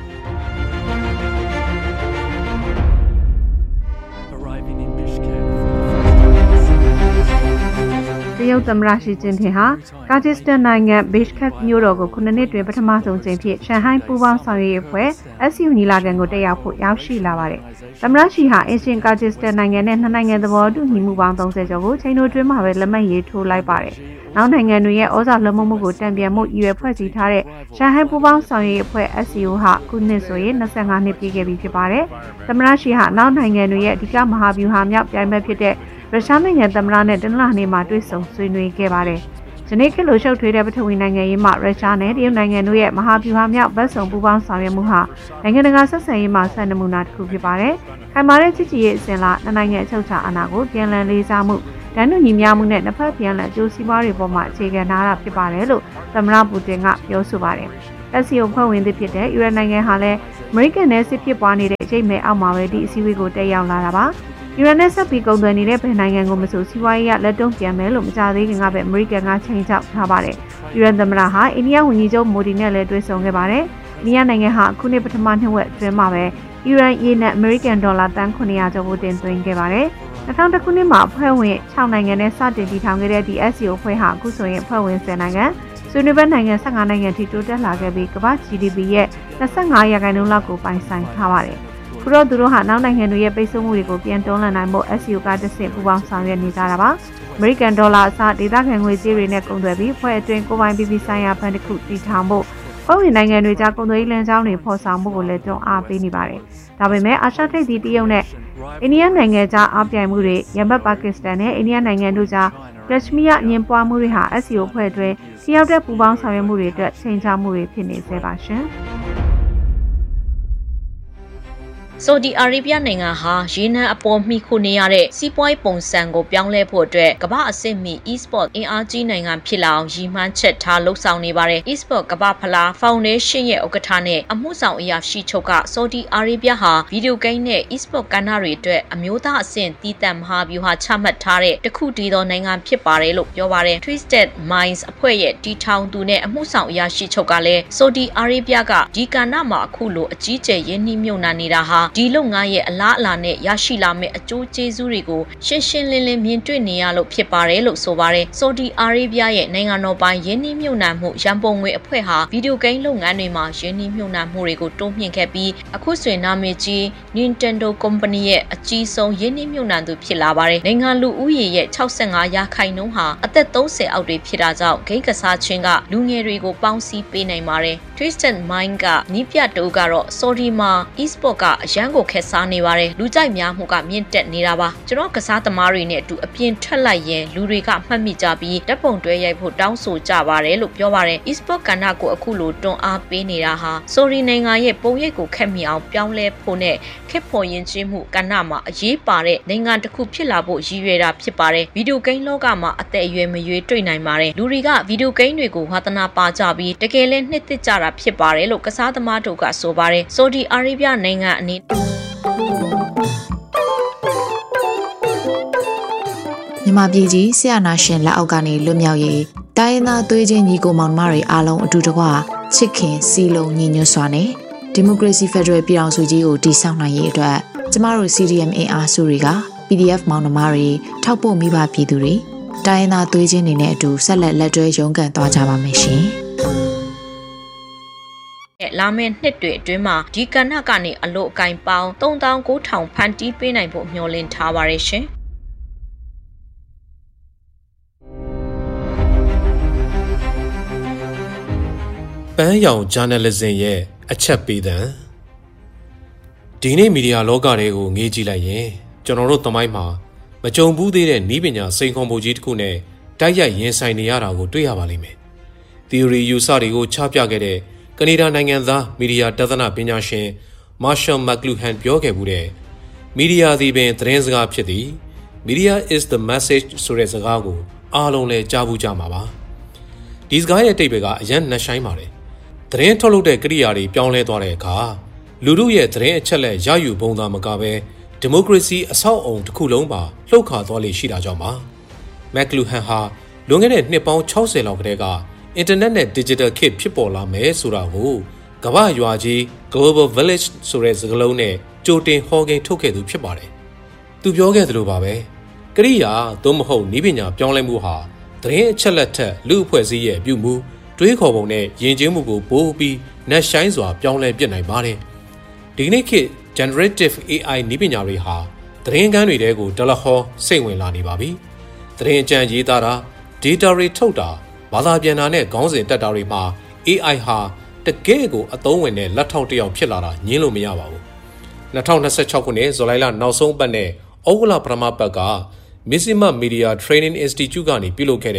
တရုတ်သမ္မတရှီကျင်းဖျင်ဟာကာဂျစ်စတန်နိုင်ငံဘေ့ရှ်ခတ်မြို့တော်ကိုခုနှစ်နှစ်တွင်ပထမဆုံးကြိမ်ဖြစ်ရှန်ဟိုင်းပူးပေါင်းဆောင်ရွက်ရေးအဖွဲ့ အက်စ် ယူ ညီလာခံကိုတက်ရောက်ဖို့ရောက်ရှိလာပါတယ်။သမ္မတရှီဟာအင်ရှင်ကာဂျစ်စတန်နိုင်ငံနဲ့နှစ်နိုင်ငံသဘောတူညီမှုပေါင်းသုံးဆယ်ကျော်ကိုချိန်တိုတွင်းမှာပဲလက်မှတ်ရေးထိုးလိုက်ပါတယ်။နောက်နိုင်ငံတွေရဲ့ဩဇာလွှမ်းမိုးမှုကိုတံပြန်မှုရည်ရွယ်ဖွဲ့စည်းထားတဲ့ရှန်ဟိုင်းပူးပေါင်းဆောင်ရွက်ရေးအဖွဲ့ အက်စ် ယူ ဟာခုနှစ်ဆိုရင်၂၅နှစ်ပြည့်ခဲ့ပြီဖြစ်ပါတယ်။သမ္မတရှီဟာနောက်နိုင်ငံတွေရဲ့အဓိကမဟာဗျူဟာမြောက်ပြိုင်ဘက်ဖြစ်တဲ့ရုရှားနိုင်ငံသမ္မတနဲ့တနင်္လာနေ့မှာတွေ့ဆုံဆွေးနွေးခဲ့ပါတယ်။။ဒီနေ့ခေတ်လိုရှုပ်ထွေးတဲ့ပထဝီနိုင်ငံရေးမှာရုရှားနဲ့တရုတ်နိုင်ငံတို့ရဲ့မဟာဗျူဟာမြောက်ဗတ်စုံပူးပေါင်းဆောင်ရွက်မှုဟာနိုင်ငံတကာဆက်ဆံရေးမှာစံနမူနာတစ်ခုဖြစ်ပါတယ်။ခိုင်မာတဲ့ချစ်ကြည်ရေးအစဉ်လာနိုင်ငံအချုပ်အခြာအာဏာကိုပြန်လည်လေးစားမှုတန်းတူညီမျှမှုနဲ့နှစ်ဖက်ပြန်လည်ကြိုးစီးပွားတွေပေါ်မှာအခြေခံထားတာဖြစ်ပါတယ်လို့သမ္မတပူတင်ကပြောဆိုပါတယ်။ အက်စီယိုဖွဲ့ဝင်သစ်ဖြစ်တဲ့ယူရိုနိုင်ငံဟာလည်းအမေရိကန်နဲ့စစ်ဖြစ်ပွားနေတဲ့အချိန်မဲ့အောက်မှာပဲဒီအစည်းအဝေးကိုတက်ရောက်လာတာပါ။ယူရိုနဲ့ဆက်ပြီးကုန်သွယ်နေတဲ့ဗဟိနိုင်ငံကိုမဆိုစီးပွားရေးရလက်တုံ့ပြန်မယ်လို့မကြသေးခင်ကပဲအမေရိကန်ကချိန်ချောက်ထားပါတယ်။ယူရိုသမ္မတဟာအိန္ဒိယဝန်ကြီးချုပ်မိုဒီနဲ့လည်းတွေ့ဆုံခဲ့ပါတယ်။အိန္ဒိယနိုင်ငံဟာအခုနှစ်ပထမနှစ်ဝက်အတွင်းမှာပဲယူရိုရေနဲ့အမေရိကန်ဒေါ်လာတန်ခုနှစ်ရာကျော်ကိုတင်သွင်းခဲ့ပါတယ်။၂၀၀၁ခုနှစ်မှာအဖွဲ့ဝင်၆နိုင်ငံနဲ့စတင်တည်ထောင်ခဲ့တဲ့ဒီ အက်စီယို အဖွဲ့ဟာအခုဆိုရင်အဖွဲ့ဝင်၁၀နိုင်ငံဆွေးနွေးဘက်နိုင်ငံ၁၅နိုင်ငံထိတိုးတက်လာခဲ့ပြီးကမ္ဘာ ဂျီ ဒီ ပီ ရဲ့၂၅ရာခိုင်နှုန်းလောက်ကိုပိုင်ဆိုင်ထားပါတယ်။ခုတော့သူတို့ဟာနောက်နိုင်ငံတွေရဲ့ပိတ်ဆို့မှုတွေကိုပြန်တွန်းလှန်နိုင်ဖို့ အက်စီယို ကတစ်ဆင့်ပူးပေါင်းဆောင်ရွက်နေကြတာပါ။အမေရိကန်ဒေါ်လာအစားဒေသခံငွေကြေးတွေနဲ့ကုန်သွယ်ပြီးဖွဲ့အတွင်းကိုပိုင်ပြည်ပဆိုင်ရာဘဏ်တစ်ခုတည်ထောင်ဖို့ဖွဲ့ဝင်နိုင်ငံတွေကြားကုန်သွယ်ရေးလမ်းကြောင်းတွေဖော်ဆောင်မှုကိုလည်းတွန်းအားပေးနေပါတယ်။ဒါပေမဲ့အာရှထိပ်သီးတရုတ်နဲ့အိန္ဒိယနိုင်ငံကြားအားပြိုင်မှုတွေယမတ်ပါကစ္စတန်နဲ့အိန္ဒိယနိုင်ငံတို့ကြားလက်ရှမီယာညင်ပွားမှုတွေဟာ အက်စီယို ဖွဲ့အတွင်းထိရောက်တဲ့ပူးပေါင်းဆောင်ရွက်မှုတွေအတွက်ချိန်ချမှုတွေဖြစ်နေစေပါရှင်။ဆော်ဒီအာရေဗျနိုင်ငံဟာရေနံအပေါ်မှီခိုနေရတဲ့စီးပွားရေးပုံစံကိုပြောင်းလဲဖို့အတွက်ကမ္ဘာအဆင့်မီ e-sport အင်အားကြီးနိုင်ငံဖြစ်လာအောင်ရည်မှန်းချက်ထားလှုပ်ဆောင်နေပါတယ်။ e-sport ကမ္ဘာဖလားဖောင်ဒေးရှင်းရဲ့ဥက္ကဋ္ဌနဲ့အမှုဆောင်အရာရှိချုပ်ကဆော်ဒီအာရေဗျဟာဗီဒီယိုဂိမ်းနဲ့ e-sport ကဏ္ဍတွေအတွက်အမျိုးသားအဆင့်တည်တံ့မဟာဗျူဟာချမှတ်ထားတဲ့တခုတည်းသောနိုင်ငံဖြစ်ပါတယ်လို့ပြောပါတယ်။ Twisted Minds အဖွဲ့ရဲ့တီထောင်သူနဲ့အမှုဆောင်အရာရှိချုပ်ကလည်းဆော်ဒီအာရေဗျကဒီကဏ္ဍမှာအခုလိုအကြီးကျယ်ရင်းနှီးမြှုပ်နှံနေတာဟာဒီလုပ်ငန်းရဲ့အလားအလာနဲ့ရရှိလာမယ့်အကျိုးကျေးဇူးတွေကိုရှင်းရှင်းလင်းလင်းမြင်တွေ့နေရလို့ဖြစ်ပါတယ်လို့ဆိုပါတယ်။ဆော်ဒီအာရေဗျရဲ့နိုင်ငံတော်ပိုင်ယင်းနှိမ့်မြုံနှံမှုရန်ပုံငွေအဖွဲ့ဟာဗီဒီယိုဂိမ်းလုပ်ငန်းတွေမှာယင်းနှိမ့်မြုံနှံမှုတွေကိုတိုးမြှင့်ခဲ့ပြီးအခုဆိုရင်နာမည်ကြီး Nintendo Company ရဲ့အကြီးဆုံးယင်းနှိမ့်မြုံနှံသူဖြစ်လာပါတယ်။နိုင်ငံလူဦးရေရဲ့၆၅ရာခိုင်နှုန်းဟာအသက်၃၀အောက်တွေဖြစ်တာကြောင့်ဂိမ်းကစားခြင်းကလူငယ်တွေကိုပေါင်းစည်းပေးနိုင်ပါတယ်။ Twisted Mind ကနီးပြတူကတော့ဆော်ဒီမှာ e-sport ကအရန်ကိုခက်စားနေပါတယ်လူကြိုက်များမှုကမြင့်တက်နေတာပါကျွန်တော်ကစားသမားတွေနဲ့အတူအပြင်ထွက်လိုက်ရင်လူတွေကမှတ်မိကြပြီးဓာတ်ပုံတွဲရိုက်ဖို့တောင်းဆိုကြပါတယ်လို့ပြောပါတယ် e-sport ကဏ္ဍကိုအခုလိုတွန်းအားပေးနေတာဟာဆော်ဒီနိုင်ငံရဲ့ပုံရိပ်ကိုခက်မိအောင်ပြောင်းလဲဖို့နဲ့ခက်ဖို့ရင်ချင်းမှုကဏ္ဍမှာအရေးပါတဲ့နိုင်ငံတစ်ခုဖြစ်လာဖို့ရည်ရွယ်တာဖြစ်ပါတယ်ဗီဒီယိုဂိမ်းလောကမှာအသက်အရွယ်မရွေးတွေ့နိုင်ပါတယ်လူတွေကဗီဒီယိုဂိမ်းတွေကိုဝါသနာပါကြပြီးတကယ်လဲနှစ်သက်ကြတာဖြစ်ပါတယ်လို့ကစားသမားတို့ကဆိုပါတယ်ဆော်ဒီအာရေဗျနိုင်ငံအနေမြန်မာပြည်ကြီးဆရာနာရှင်လက်အောက်ကနေလွတ်မြောက်ရေးတိုင်းရင်းသားသွေးချင်းညီကိုမောင်နှမတွေအားလုံးအတူတကွချစ်ခင်စီလုံးညီညွတ်စွာနဲ့ဒီမိုကရေစီဖက်ဒရယ်ပြည်ထောင်စုကြီးကိုတည်ဆောက်နိုင်ရေးအတွက်ကျမတို့ စီ ဒီ အမ် အင်အားစုတွေက ပီ ဒီ အက်ဖ် မောင်နှမတွေထောက်ပို့မိဘပြည်သူတွေတိုင်းရင်းသားသွေးချင်းတွေနဲ့အတူဆက်လက်လက်တွဲရုန်းကန်သွားကြပါမယ်ရှင်လာမယ့်နှစ်တွေအတွင်းမှာဒီကဏ္ဍကနေအလို့အကင်ပေါင်း၃သောင်း၉ထောင်ဖန်တီးပေးနိုင်ဖို့မျှော်လင့်ထားပါရရှင်ပန်းရောင် journalism ရဲ့အချက်ပေးတဲ့ဒီနေ့မီဒီယာလောကတွေကိုငေးကြည့်လိုက်ရင်ကျွန်တော်တို့သမိုင်းမှာမကြုံဘူးသေးတဲ့နည်းပညာစိန်ခေါ်မှုကြီးတစ်ခုနဲ့တိုက်ရိုက်ရင်ဆိုင်နေရတာကိုတွေ့ရပါလိမ့်မယ်။ theory ယူဆတွေကိုချပြခဲ့တဲ့ကနေဒါနိုင်ငံသားမီဒီယာတသနာပညာရှင် Marshall McLuhan ပြောခဲ့မှုတဲ့မီဒီယာသည်ပင်သတင်းစကားဖြစ်သည် Media is the message ဆိုတဲ့စကားကိုအားလုံးလည်းကြားဘူးကြမှာပါ။ဒီစကားရဲ့အဓိပ္ပာယ်ကအရန်နှဆိုင်ပါတယ်။သတင်းထုတ်လုပ်တဲ့ကိရိယာတွေပြောင်းလဲသွားတဲ့အခါလူတို့ရဲ့သတင်းအချက်လက်ရယူပုံသာမကပဲဒီမိုကရေစီအဆောက်အုံတစ်ခုလုံးပါလှုပ်ခါသွားလေရှိတာကြောင့်ပါ။ McLuhan ဟာလွန်ခဲ့တဲ့နှစ်ပေါင်း၆၀လောက်ကတည်းကအင်တာနက်နဲ့ digital ခေတ်ဖြစ်ပေါ်လာမယ်ဆိုတာကိုကမ္ဘာရွာကြီး Global Village ဆိုတဲ့စကားလုံးနဲ့ကြိုတင်ဟောကိန်းထုတ်ခဲ့သူဖြစ်ပါတယ်။သူပြောခဲ့သလိုပါပဲကိရိယာသို့မဟုတ်နည်းပညာပြောင်းလဲမှုဟာသတင်းအချက်လက်ထက်လူအဖွဲ့အစည်းရဲ့ပြုမှုတွေးခေါ်ပုံနဲ့ယဉ်ကျေးမှုကိုပိုးပြီးနှက်ဆိုင်စွာပြောင်းလဲပြစ်နိုင်ပါတယ်။ဒီကနေ့ခေတ် generative အေ အိုင် နည်းပညာတွေဟာသတင်းကမ်းတွေတဲကိုဒလဟောစိတ်ဝင်လာနေပါပြီ။သတင်းအကြံရေးသားတာ data တွေထုတ်တာဘာသာပြန်တာနဲ့ခေါင်းစဉ်တက်တာတွေမှာ အေ အိုင် ဟာတကယ့်ကိုအသုံးဝင်တဲ့လက်ထောက်တစ်ယောက်ဖြစ်လာတာညင်းလို့မရပါဘူး။၂၀၂၆ခုနှစ်ဇူလိုင်လနောက်ဆုံးပတ်နဲ့ဩဂုတ်လပထမပတ်က Missima Media Training Institute ကနေပြုလုပ်ခဲ့တဲ့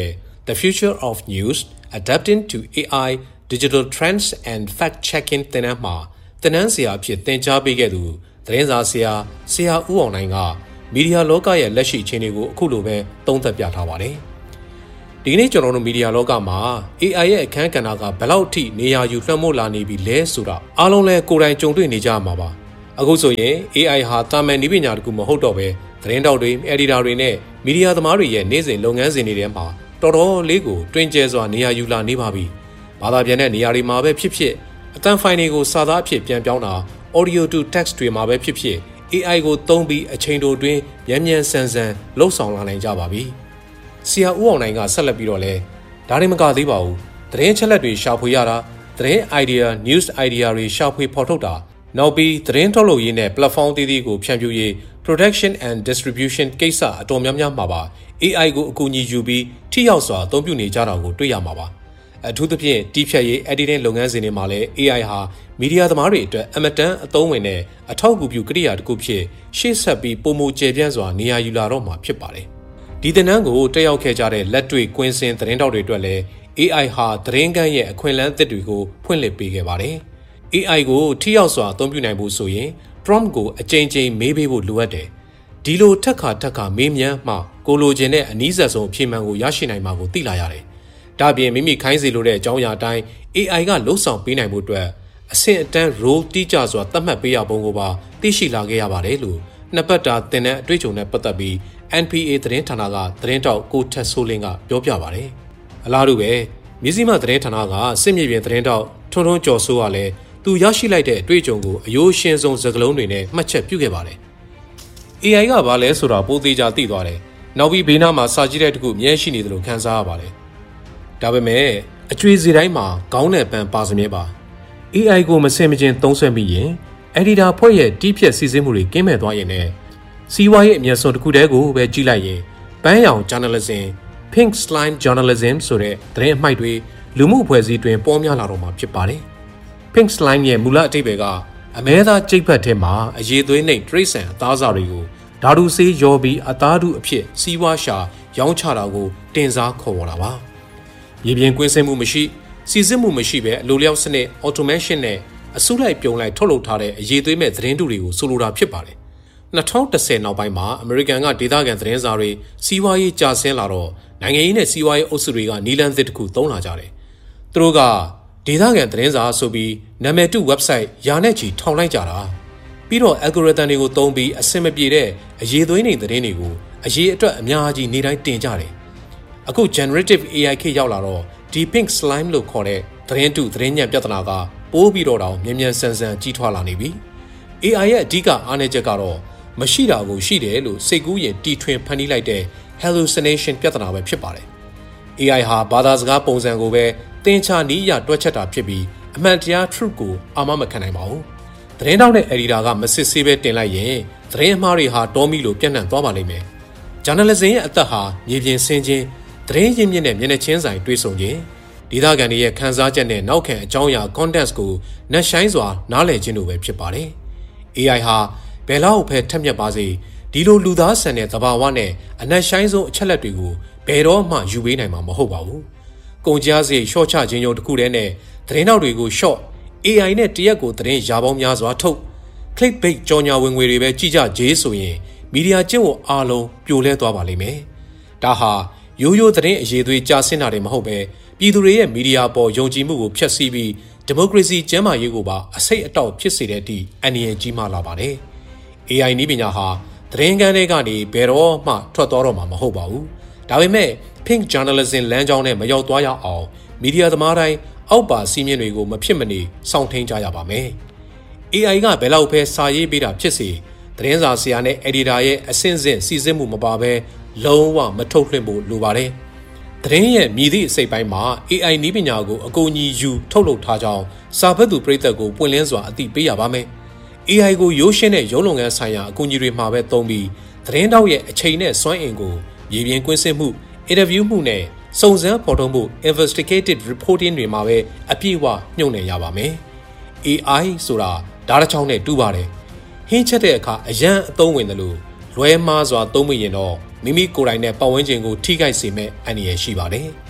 The Future of News Adapting to เอ ไอ Digital Trends and Fact-Checking သင်တန်းမှာသင်တန်းဆရာအဖြစ်သင်ကြားပေးခဲ့သူသတင်းစာဆရာဆရာဦးအောင်နိုင်ကမီဒီယာလောကရဲ့လက်ရှိအခြေအနေကိုအခုလိုပဲသုံးသပ်ပြထားပါတယ်။ဒီနေ့ကျွန်တော်တို့မီဒီယာလောကမှာ เอ ไอ ရဲ့အခန်းကဏ္ဍကဘယ်လောက်ထိနေရာယူလွှမ်းမိုးလာနေပြီလဲဆိုတာအားလုံးလည်းကိုယ်တိုင်ကြုံတွေ့နေကြမှာပါ။အခုဆိုရင် เอ ไอ ဟာတာမန်နည်းပညာတခုမဟုတ်တော့ပဲသတင်းတောက်တွေအက်ဒီတာတွေနဲ့မီဒီယာသမားတွေရဲ့နေ့စဉ်လုပ်ငန်းစဉ်တွေထဲမှာတော်တော်လေးကိုတွင်ကျဲစွာနေရာယူလာနေပါပြီ။ဘာသာပြန်တဲ့နေရာတွေမှာပဲဖြစ်ဖြစ်အတန်းဖိုင်တွေကိုစာသားအဖြစ်ပြန်ပြောင်းတာ audio to text တွေမှာပဲဖြစ်ဖြစ် เอ ไอ ကိုသုံးပြီးအချိန်တိုတွင်မြန်မြန်ဆန်ဆန်လှုပ်ဆောင်လာနိုင်ကြပါပြီ။ဆရာဦးအောင်နိုင်ကဆက်လက်ပြီးတော့လဲဒါတွေမကသေးပါဘူး။သတင်းချက်လက်တွေရှာဖွေရတာသတင်း idea news idea တွေရှာဖွေဖော်ထုတ်တာနောက်ပြီးသတင်းထုတ်လုပ်ရေးနဲ့ platform တည်တည်ကိုဖြန့်ဖြူးရေး production and distribution ကိစ္စအတော်များများမှာပါ เอ ไอ ကိုအကူအညီယူပြီးထိရောက်စွာအသုံးပြုနေကြတာကိုတွေ့ရမှာပါအထူးသဖြင့်တီးဖြတ်ရေး editing လုပ်ငန်းစဉ်တွေမှာလည်း เอ ไอ ဟာမီဒီယာသမားတွေအတွက်အမတန်အသုံးဝင်တဲ့အထောက်အကူပြုကိရိယာတစ်ခုဖြစ်ရှေ့ဆက်ပြီးပုံမကျယ်ပြန့်စွာနေရာယူလာတော့မှာဖြစ်ပါတယ်ဒီသင်တန်းကိုတက်ရောက်ခဲ့ကြတဲ့လက်တွေ့ကွင်းစင်သတင်းတောက်တွေအတွက်လည်း เอ ไอ ဟာသတင်းကန်းရဲ့အခွင့်အလမ်းအသစ်တွေကိုဖွင့်လှစ်ပေးခဲ့ပါတယ် เอ ไอ ကိုထိရောက်စွာအသုံးပြုနိုင်ဖို့ဆိုရင် prompt ကိုအကြိမ်ကြိမ်မေးပေးဖို့လိုအပ်တယ်ဒီလိုထက်ခါထက်ခါမေးမြန်းမှကိုလိုချင်တဲ့အနည်းဆက်ဆုံးအဖြေမှန်ကိုရရှိနိုင်မှာကိုသိလာရတယ်။ဒါပြင်မိမိခိုင်းစီလိုတဲ့အကြောင်းအရာတိုင်း เอ ไอ ကလှုပ်ဆောင်ပေးနိုင်ဖို့အတွက်အဆင့်အတန်း role တိကျစွာသတ်မှတ်ပေးရပုံကိုပါသိရှိလာခဲ့ရပါတယ်လို့နှစ်ပတ်တာသင်တဲ့အတွေ့အကြုံနဲ့ပတ်သက်ပြီး N P A သတင်းဌာနကသတင်းတောက်ကိုထက်ဆိုးလင်းကပြောပြပါတယ်။အလားတူပဲမြစည်းမသတင်းဌာနကစစ်မြေပြင်သတင်းတောက်ထွန်းထွန်းကျော်ဆိုးကလည်းသူရရှိလိုက်တဲ့အတွေ့အကြုံကိုအယိုးရှင်းဆုံးစကားလုံးတွေနဲ့မှတ်ချက်ပြုခဲ့ပါတယ်။ เอ ไอ ကဘာလဲဆိုတာပိုသေးချာသိသွားတယ်။နောက်ပြီးဘေးနားမှာစာကြည့်တဲ့တခုမြဲရှိနေတယ်လို့ခန်းစားရပါတယ်။ဒါပေမဲ့အကျွေးစီတိုင်းမှာခေါင်းနဲ့ပန်းပါစမြဲပါ။ เอ ไอ ကိုမစင်မချင်းသုံးဆွဲမိရင် editor ဖွဲ့ရဲ့တီးဖြတ်စီစဉ်မှုတွေကင်းမဲ့သွားရင်လည်းစီးပွားရေးအမြတ်ဆုံးတစ်ခုတည်းကိုပဲကြည့်လိုက်ရင်ပန်းရောင် journalism pink slime journalism ဆိုတဲ့သတင်းအမှိုက်တွေလူမှုအဖွဲ့အစည်းတွင်ပေါ်များလာတော့မှာဖြစ်ပါတယ်။ pink slime ရဲ့မူလအဓိပ္ပာယ်ကအမဲသားကြိတ်ဖက်ထဲမှာအရေးသွေးနှိပ်တရိတ်ဆန်အသားစားတွေကိုဓာတုဆေးရောပြီးအသားတုအဖြစ်စီးပွားရှာရောင်းချတာကိုတင်စားခေါ်ပေါ်တာပါမြေပြင်ကွင်းဆင်းမှုမရှိစီစစ်မှုမရှိပဲအလိုလျောက်စနစ် automation နဲ့အစုလိုက်ပြုံလိုက်ထုတ်လုပ်ထားတဲ့အရေးသွေးမဲ့သတင်းတုတွေကိုဆိုလိုတာဖြစ်ပါတယ်၂၀၁၀နောက်ပိုင်းမှာအမေရိကန်ကဒေသခံသတင်းစာတွေစီးပွားရေးကျဆင်းလာတော့နိုင်ငံရေးနဲ့စီးပွားရေးအုပ်စုတွေကနီလန်သစ်တစ်ခုသုံးလာကြတယ်သူတို့ကဒေသခံသတင်းစာဆိုပြီးနာမည်တု website ရာနဲ့ချီထောင်လိုက်ကြတာပြီးတော့ algorithm တွေကိုသုံးပြီးအဆင်မပြေတဲ့အရေးသွေးနေသတင်းတွေကိုအရေးအတွက်အများကြီးနေတိုင်းတင်ကြတယ်အခု generative เอ ไอ ခေတ်ရောက်လာတော့ဒီ pink slime လို့ခေါ်တဲ့သတင်းတုသတင်းညံ့ပြဿနာကပိုးပြီးတော့တောင်မြန်မြန်ဆန်ဆန်ကြီးထွားလာနေပြီ เอ ไอ ရဲ့အဓိကအားနည်းချက်ကတော့မရှိတာကိုရှိတယ်လို့စိတ်ကူးရင်တီထွင်ဖန်တီးလိုက်တဲ့ hallucination ပြဿနာပဲဖြစ်ပါတယ် เอ ไอ ဟာဘာသာစကားပုံစံကိုပဲသင်္ချာနည်းအရတွက်ချက်တာဖြစ်ပြီးအမှန်တရား truth ကိုအာမမခံနိုင်ပါဘူးသတင်းတောက်တဲ့ editor ကမစစ်ဆေးပဲတင်လိုက်ရင်သတင်းအမှားတွေဟာတောမီလိုပြန့်နှံ့သွားပါလိမ့်မယ် journalism ရဲ့အသက်ဟာမြေပြင်ဆင်းခြင်းသတင်းရင်းမြစ်နဲ့မျက်နှာချင်းဆိုင်တွေ့ဆုံခြင်းဒေသခံတွေရဲ့ခန်းစားချက်နဲ့နောက်ခံအကြောင်းအရာ context ကိုနှက်ဆိုင်စွာနားလည်ခြင်းတို့ပဲဖြစ်ပါတယ် เอ ไอ ဟာဘယ်လောက်ပဲထက်မြက်ပါစေဒီလိုလူသားဆန်တဲ့သဘာဝနဲ့အနက်ဆိုင်ဆုံးအချက်လက်တွေကိုဘယ်တော့မှယူပေးနိုင်မှာမဟုတ်ပါဘူးကုန်ကြစရိတ်ရှော့ချခြင်းရုံတစ်ခုတည်းနဲ့သတင်းတောက်တွေကိုရှော့ เอ ไอ နဲ့တရက်ကိုသတင်းရာပေါင်းများစွာထုတ် clickbait ကြော်ညာဝင်ငွေတွေပဲကြည့်ကြကြေးဆိုရင်မီဒီယာကျင့်ဝတ်အားလုံးပြိုလဲသွားပါလိမ့်မယ်ဒါဟာရိုးရိုးသတင်းအရေးသွေးကြာဆင်းတာတွေမဟုတ်ပဲပြည်သူတွေရဲ့မီဒီယာပေါ်ယုံကြည်မှုကိုဖျက်ဆီးပြီးဒီမိုကရေစီကျန်းမာရေးကိုပါအစိတ်အတောက်ဖြစ်စေတဲ့အထိအန္တရာယ်ကြီးမားလာပါတယ် เอ ไอ နည်းပညာဟာသတင်းကန်းတွေကနေဘယ်တော့မှထွက်သွားတော့မှာမဟုတ်ပါဘူးဒါပေမဲ့ pink journalism လမ်းကြောင်းနဲ့မရောက်သွားရအောင်မီဒီယာသမားတိုင်းအောက်ပါစီးမြင်တွေကိုမဖြစ်မနေစောင့်ထိန်ကြရပါမယ် เอ ไอ ကဘယ်လောက်ပဲစာရေးပေးတာဖြစ်စေသတင်းစာဆရာနဲ့ editor ရဲ့အဆင့်ဆင့်စီစစ်မှုမပါဘဲလုံးဝမထုတ်လွှင့်ဖို့လိုပါတယ်သတင်းရဲ့မြည်သည့်အစိတ်ပိုင်းမှာ เอ ไอ နည်းပညာကိုအကူအညီယူထုတ်လုပ်ထားကြောင်းစာဖတ်သူပရိသတ်ကိုပွင့်လင်းစွာအသိပေးရပါမယ် เอ ไอ ကိုရိုးရှင်းတဲ့ရုံးလုပ်ငန်းဆိုင်ရာအကူအညီတွေမှာပဲသုံးပြီးသတင်းတောက်ရဲ့အချိန်နဲ့စွမ်းအင်ကိုမြေပြင်ကွင်းဆင်းမှု interview မှုနဲ့စုံစမ်းဖော်ထုတ်မှု investigative reporting တွေမှာပဲအပြည့်အဝညှို့နှံရပါမယ် เอ ไอ ဆိုတာဓာတ်ချောင်းနဲ့တူပါတယ်ဟင်းချက်တဲ့အခါအရန်အသုံးဝင်တယ်လို့လွဲမှားစွာသုံးမိရင်တော့မိမိကိုယ်တိုင်နဲ့ပတ်ဝန်းကျင်ကိုထိခိုက်စေမဲ့အန္တရာယ်ရှိပါတယ်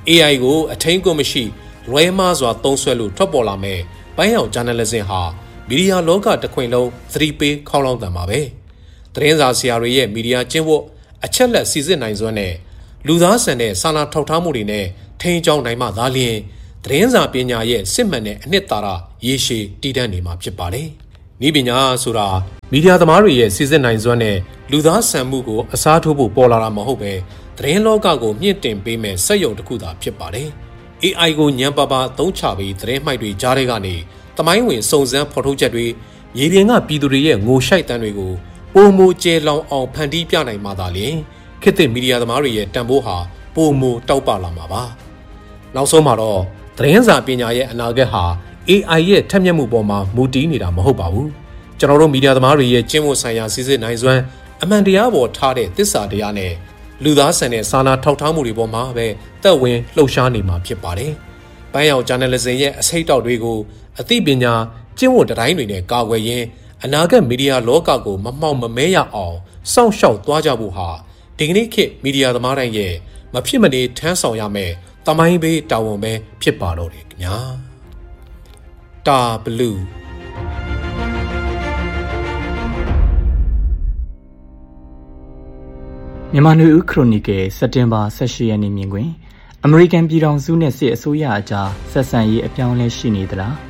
A I ကိုအထင်ကိုမရှိလွဲမှားစွာသုံးဆွဲလို့ထွက်ပေါ်လာမယ်ပိုင်းအောင် journalism ဟာမီဒီယာလောကတစ်ခွင်လုံးသတိပေးခေါင်းလောင်းတန်ပါပဲသတင်းစာဆရာတွေရဲ့မီဒီယာကျင့်ဝတ်အချက်လက်စီစစ်နိုင်စွမ်းနဲ့လူသားဆန်တဲ့စာနာထောက်ထားမှုတွေနဲ့ထိန်းကျောင်းနိုင်မှသာလျှင်သတင်းစာပညာရဲ့စစ်မှန်တဲ့အနှစ်သာရရေရှည်တည်တံ့နေမှာဖြစ်ပါတယ်။ဤပညာဆိုတာမီဒီယာသမားတွေရဲ့စီစစ်နိုင်စွမ်းနဲ့လူသားဆန်မှုကိုအစားထိုးဖို့ပေါ်လာတာမဟုတ်ပဲသတင်းလောကကိုမြင့်တင်ပေးမဲ့စက်ရုံတစ်ခုသာဖြစ်ပါတယ်။ A I ကိုညံပါပါသုံးချပြီးသတင်းမှိုက်တွေကြားထဲကနေသမိုင်းဝင်စုံစမ်းဖော်ထုတ်ချက်တွေမြေပြင်ကပြည်သူတွေရဲ့ငိုရှိုက်တမ်းတွေကိုပုံမူကျဲလောင်အောင်ဖန်တီးပြနိုင်မှသာလျှင်ခေတ်သစ်မီဒီယာသမားတွေရဲ့တန်ဖိုးဟာပုံမူတောက်ပလာမှာပါ။နောက်ဆုံးမှာတော့သတင်းစာပညာရဲ့အနာဂတ်ဟာ A I ရဲ့ထက်မြက်မှုပေါ်မှာမူတည်နေတာမဟုတ်ပါဘူး။ကျွန်တော်တို့မီဒီယာသမားတွေရဲ့ကျင့်ဝတ်ဆိုင်ရာစစ်စစ်နိုင်စွမ်းအမှန်တရားပေါ်ထားတဲ့သစ္စာတရားနဲ့လူသားဆန်တဲ့စာနာထောက်ထားမှုတွေပေါ်မှာပဲသက်ဝင်လှုပ်ရှားနေမှာဖြစ်ပါတယ်။ပိုင်းအောင် journalism ရဲ့အစိတ်တောက်တွေကိုအသိပညာကျင့်ဝတ်တိုင်းတွေနဲ့ကာကွယ်ရင်းအနာဂတ်မီဒီယာလောကကိုမမှောင်မမဲရအောင်စောင့်ရှောက်သွားကြဖို့ဟာဒီကနေ့ခေတ်မီဒီယာသမားတိုင်းရဲ့မဖြစ်မနေထမ်းဆောင်ရမယ်တမိုင်းဘေးတာဝန်ပဲဖြစ်ပါတော့တယ်ခင်ဗျာတာဘလူးမြန်မာနွေဦးခရိုနီကယ်စက်တင်ဘာ၁၈ရက်နေ့မြင်ကွင်းအမေရိကန်ပြည်ထောင်စုနဲ့စစ်အစိုးရအကြားဆက်ဆံရေးအပြောင်းအလဲရှိနေသလား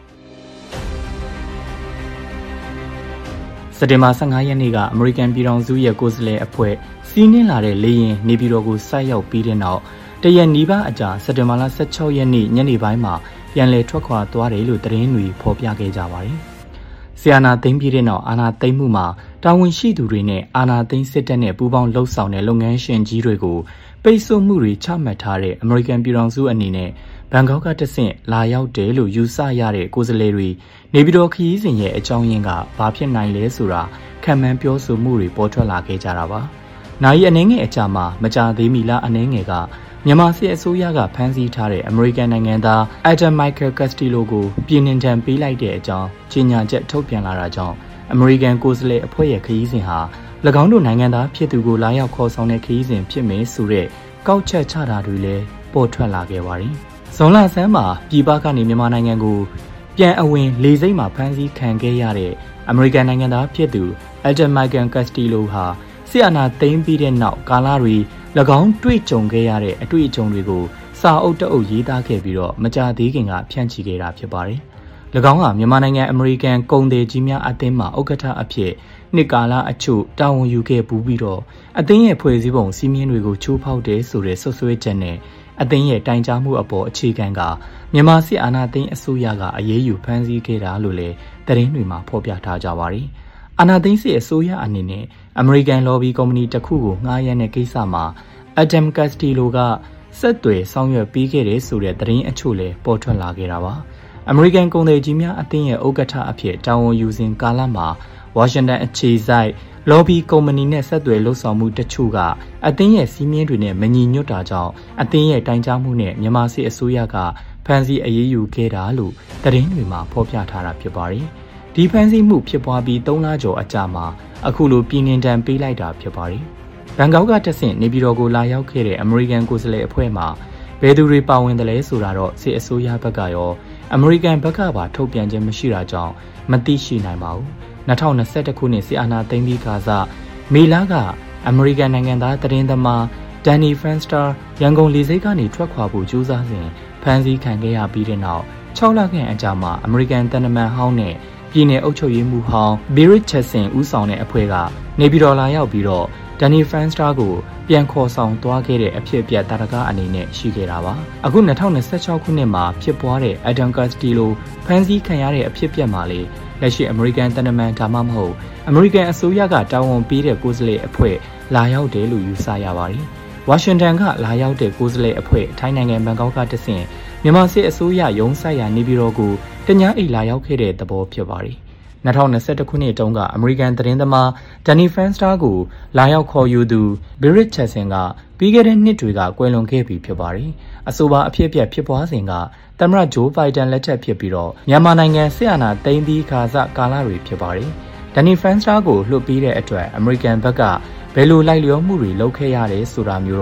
စက်တင်ဘာ၁၅ရက်နေ့ကအမေရိကန်ပြည်ထောင်စုရဲ့ကိုယ်စားလှယ်အဖွဲ့စီးနင်းလာတဲ့လေယာဉ်နေပြည်တော်ကိုဆိုက်ရောက်ပြီးတဲ့နောက်တရက်နီးပါးအကြာစက်တင်ဘာလ၁၆ရက်နေ့ညနေပိုင်းမှာပြန်လည်ထွက်ခွာသွားတယ်လို့သတင်းတွေဖော်ပြခဲ့ကြပါတယ်။ဆီယနာသိမ်းပြီးတဲ့နောက်အာဏာသိမ်းမှုမှာတာဝန်ရှိသူတွေနဲ့အာဏာသိမ်းစစ်တပ်နဲ့ပူးပေါင်းလှုပ်ဆောင်တဲ့လုပ်ငန်းရှင်ကြီးတွေကိုပိတ်ဆို့မှုတွေချမှတ်ထားတဲ့အမေရိကန်ပြည်ထောင်စုအနေနဲ့ဘန်ကောက်ကတဆင့်လာရောက်တယ်လို့ယူဆရတဲ့ကိုယ်စားလှယ်တွေနေပြည်တော်ခရီးစဉ်ရဲ့အကြောင်းရင်းကဘာဖြစ်နိုင်လဲဆိုတာခံမှန်းပြောဆိုမှုတွေပေါ်ထွက်လာခဲ့ကြတာပါ။နိုင်အနှဲငယ်အကြမှာမကြာသေးမီလားအနှဲငယ်ကမြန်မာစစ်အစိုးရကဖမ်းဆီးထားတဲ့အမေရိကန်နိုင်ငံသား Adam Michael Castillo ကိုပြည်နှင်ဒဏ်ပေးလိုက်တဲ့အကြောင်းကြေညာချက်ထုတ်ပြန်လာတာကြောင့်အမေရိကန်ကိုယ်စားလှယ်အဖွဲ့ရဲ့ခရီးစဉ်ဟာ၎င်းတို့နိုင်ငံသားဖြစ်သူကိုလာရောက်ခေါ်ဆောင်တဲ့ခရီးစဉ်ဖြစ်မယ်ဆိုတဲ့ကောက်ချက်ချတာတွေလည်းပေါ်ထွက်လာခဲ့ပါတယ်။ဇွန်လဆန်းမှာပြည်ပကနေမြန်မာနိုင်ငံကိုပြန်အဝင်လေဆိပ်မှာဖမ်းဆီးခံခဲ့ရတဲ့အမေရိကန်နိုင်ငံသားဖြစ်သူ Adam Michael Castillo ဟာစစ်အာဏာသိမ်းပြီးတဲ့နောက်ကာလတွေ၎င်းတွေ့ကြုံခဲ့ရတဲ့အတွေ့အကြုံတွေကိုစာအုပ်တအုပ်ရေးသားခဲ့ပြီးတော့မကြာသေးခင်ကဖြန့်ချိခဲ့တာဖြစ်ပါတယ်။၎င်းဟာမြန်မာနိုင်ငံအမေရိကန်ကုန်သည်ကြီးများအသင်းမှဥက္ကဋ္ဌအဖြစ်နှစ်ကာလအချို့တာဝန်ယူခဲ့ပူးပြီးတော့အသင်းရဲ့ဖွဲ့စည်းပုံစည်းမျဉ်းတွေကိုချိုးဖောက်တယ်ဆိုတဲ့ဆွဆွဲချက်နဲ့အသင်းရဲ့တိုင်ကြားမှုအပေါ်အခြေခံကမြန်မာစစ်အာဏာသိမ်းအစိုးရကအရေးယူဖမ်းဆီးခဲ့တာလို့လည်းသတင်းတွေမှာဖော်ပြထားကြပါတယ်။အာဏာသိမ်းစစ်အစိုးရအနေနဲ့အမေရိကန်လော်ဘီကုမ္ပဏီတစ်ခုကိုငှားရမ်းတဲ့ကိစ္စမှာ Adam Castillo ကဆက်သွယ်ဆောင်ရွက်ပေးခဲ့တဲ့ဆိုတဲ့သတင်းအချို့လည်းပေါ်ထွက်လာခဲ့တာပါ။အမေရိကန်ကုန်သည်ကြီးများအသင်းရဲ့ဥက္ကဋ္ဌအဖြစ်တာဝန်ယူစဉ်ကာလမှာဝါရှင်တန်အခြေစိုက်လော်ဘီကုမ္ပဏီနဲ့ဆက်သွယ်လှုပ်ဆောင်မှုတချို့ကအသင်းရဲ့စီးမြင်တွေနဲ့မညီညွတ်တာကြောင့်အသင်းရဲ့တိုင်ကြားမှုနဲ့မြန်မာစစ်အစိုးရကဖမ်းဆီးအရေးယူခဲ့တာလို့သတင်းတွေမှာဖော်ပြထားတာဖြစ်ပါတယ်။ဒီဖမ်းဆီးမှုဖြစ်ပွားပြီးသုံးလကျော်အကြာမှာအခုလိုပြည်နှင်ဒဏ်ပေးလိုက်တာဖြစ်ပါတယ်။ဘန်ကောက်ကတဆင့်နေပြည်တော်ကိုလာရောက်ခဲ့တဲ့အမေရိကန်ကိုယ်စားလှယ်အဖွဲ့မှာဘယ်သူတွေပါဝင်တယ်လဲဆိုတာတော့စစ်အစိုးရဘက်ကရောအမေရိကန်ဘက်ကပါထုတ်ပြန်ခြင်းမရှိတာကြောင့်မသိရှိနိုင်ပါဘူး။၂၀၂၁ခုနှစ်စစ်အာဏာသိမ်းပြီးခါစမေလကအမေရိကန်နိုင်ငံသားသတင်းသမားဒန်နီဖရန်စတာရန်ကုန်လေဆိပ်ကနေထွက်ခွာဖို့ကြိုးစားစဉ်ဖမ်းဆီးခံခဲ့ရပြီးတဲ့နောက်၆လခန့်အကြာမှာအမေရိကန်တန်တမန်ဟောင်းနဲ့ပြည်내အုပ်ချုပ်ရေးမှူးဟောင်းဘီရစ်ချက်ဆင်ဦးဆောင်တဲ့အဖွဲ့ကနေပြည်တော်လာရောက်ပြီးတော့ဒန်နီဖရန်စတာကိုပြန်ခေါ်ဆောင်သွားခဲ့တဲ့အဖြစ်အပျက်တာရကအနေနဲ့ရှိခဲ့တာပါအခု၂၀၂၆ခုနှစ်မှာဖြစ်ပွားတဲ့ Adam Castillo ဖမ်းဆီးခံရတဲ့အဖြစ်အပျက်မှာလေလက်ရှိအမေရိကန်တန်တမန်ဒါမှမဟုတ်အမေရိကန်အစိုးရကတာဝန်ပေးတဲ့ကိုယ်စားလှယ်အဖွဲ့လာရောက်တယ်လို့ယူဆရပါတယ်ဝါရှင်တန်ကလာရောက်တဲ့ကိုယ်စားလှယ်အဖွဲ့ထိုင်းနိုင်ငံဘန်ကောက်ကတဆင့်မြန်မာစစ်အစိုးရရုံးဆိုင်ရာနေပြည်တော်ကိုတညအိတ်လာရောက်ခဲ့တဲ့သဘောဖြစ်ပါတယ်၂၀၂၁ခုနှစ်တုန်းကအမေရိကန်သတင်းသမားဒန်နီဖရန်စတာကိုလာရောက်ခေါ်ယူသူဘီရစ်ချက်ဆင်ကပြီးခဲ့တဲ့နှစ်တွေကကွယ်လွန်ခဲ့ပြီဖြစ်ပါတယ်အဆိုပါအဖြစ်အပျက်ဖြစ်ပွားစဉ်ကသမ္မတဂျိုးဘိုင်ဒန်လက်ထက်ဖြစ်ပြီးတော့မြန်မာနိုင်ငံစစ်အာဏာသိမ်းပြီးခါစကာလတွေဖြစ်ပါတယ်ဒန်နီဖရန်စတာကိုလွှတ်ပြီးတဲ့အတွက်အမေရိကန်ဘက်ကဘယ်လိုလိုက်လျောမှုတွေလုပ်ခဲ့ရတယ်ဆိုတာမျိုးတော့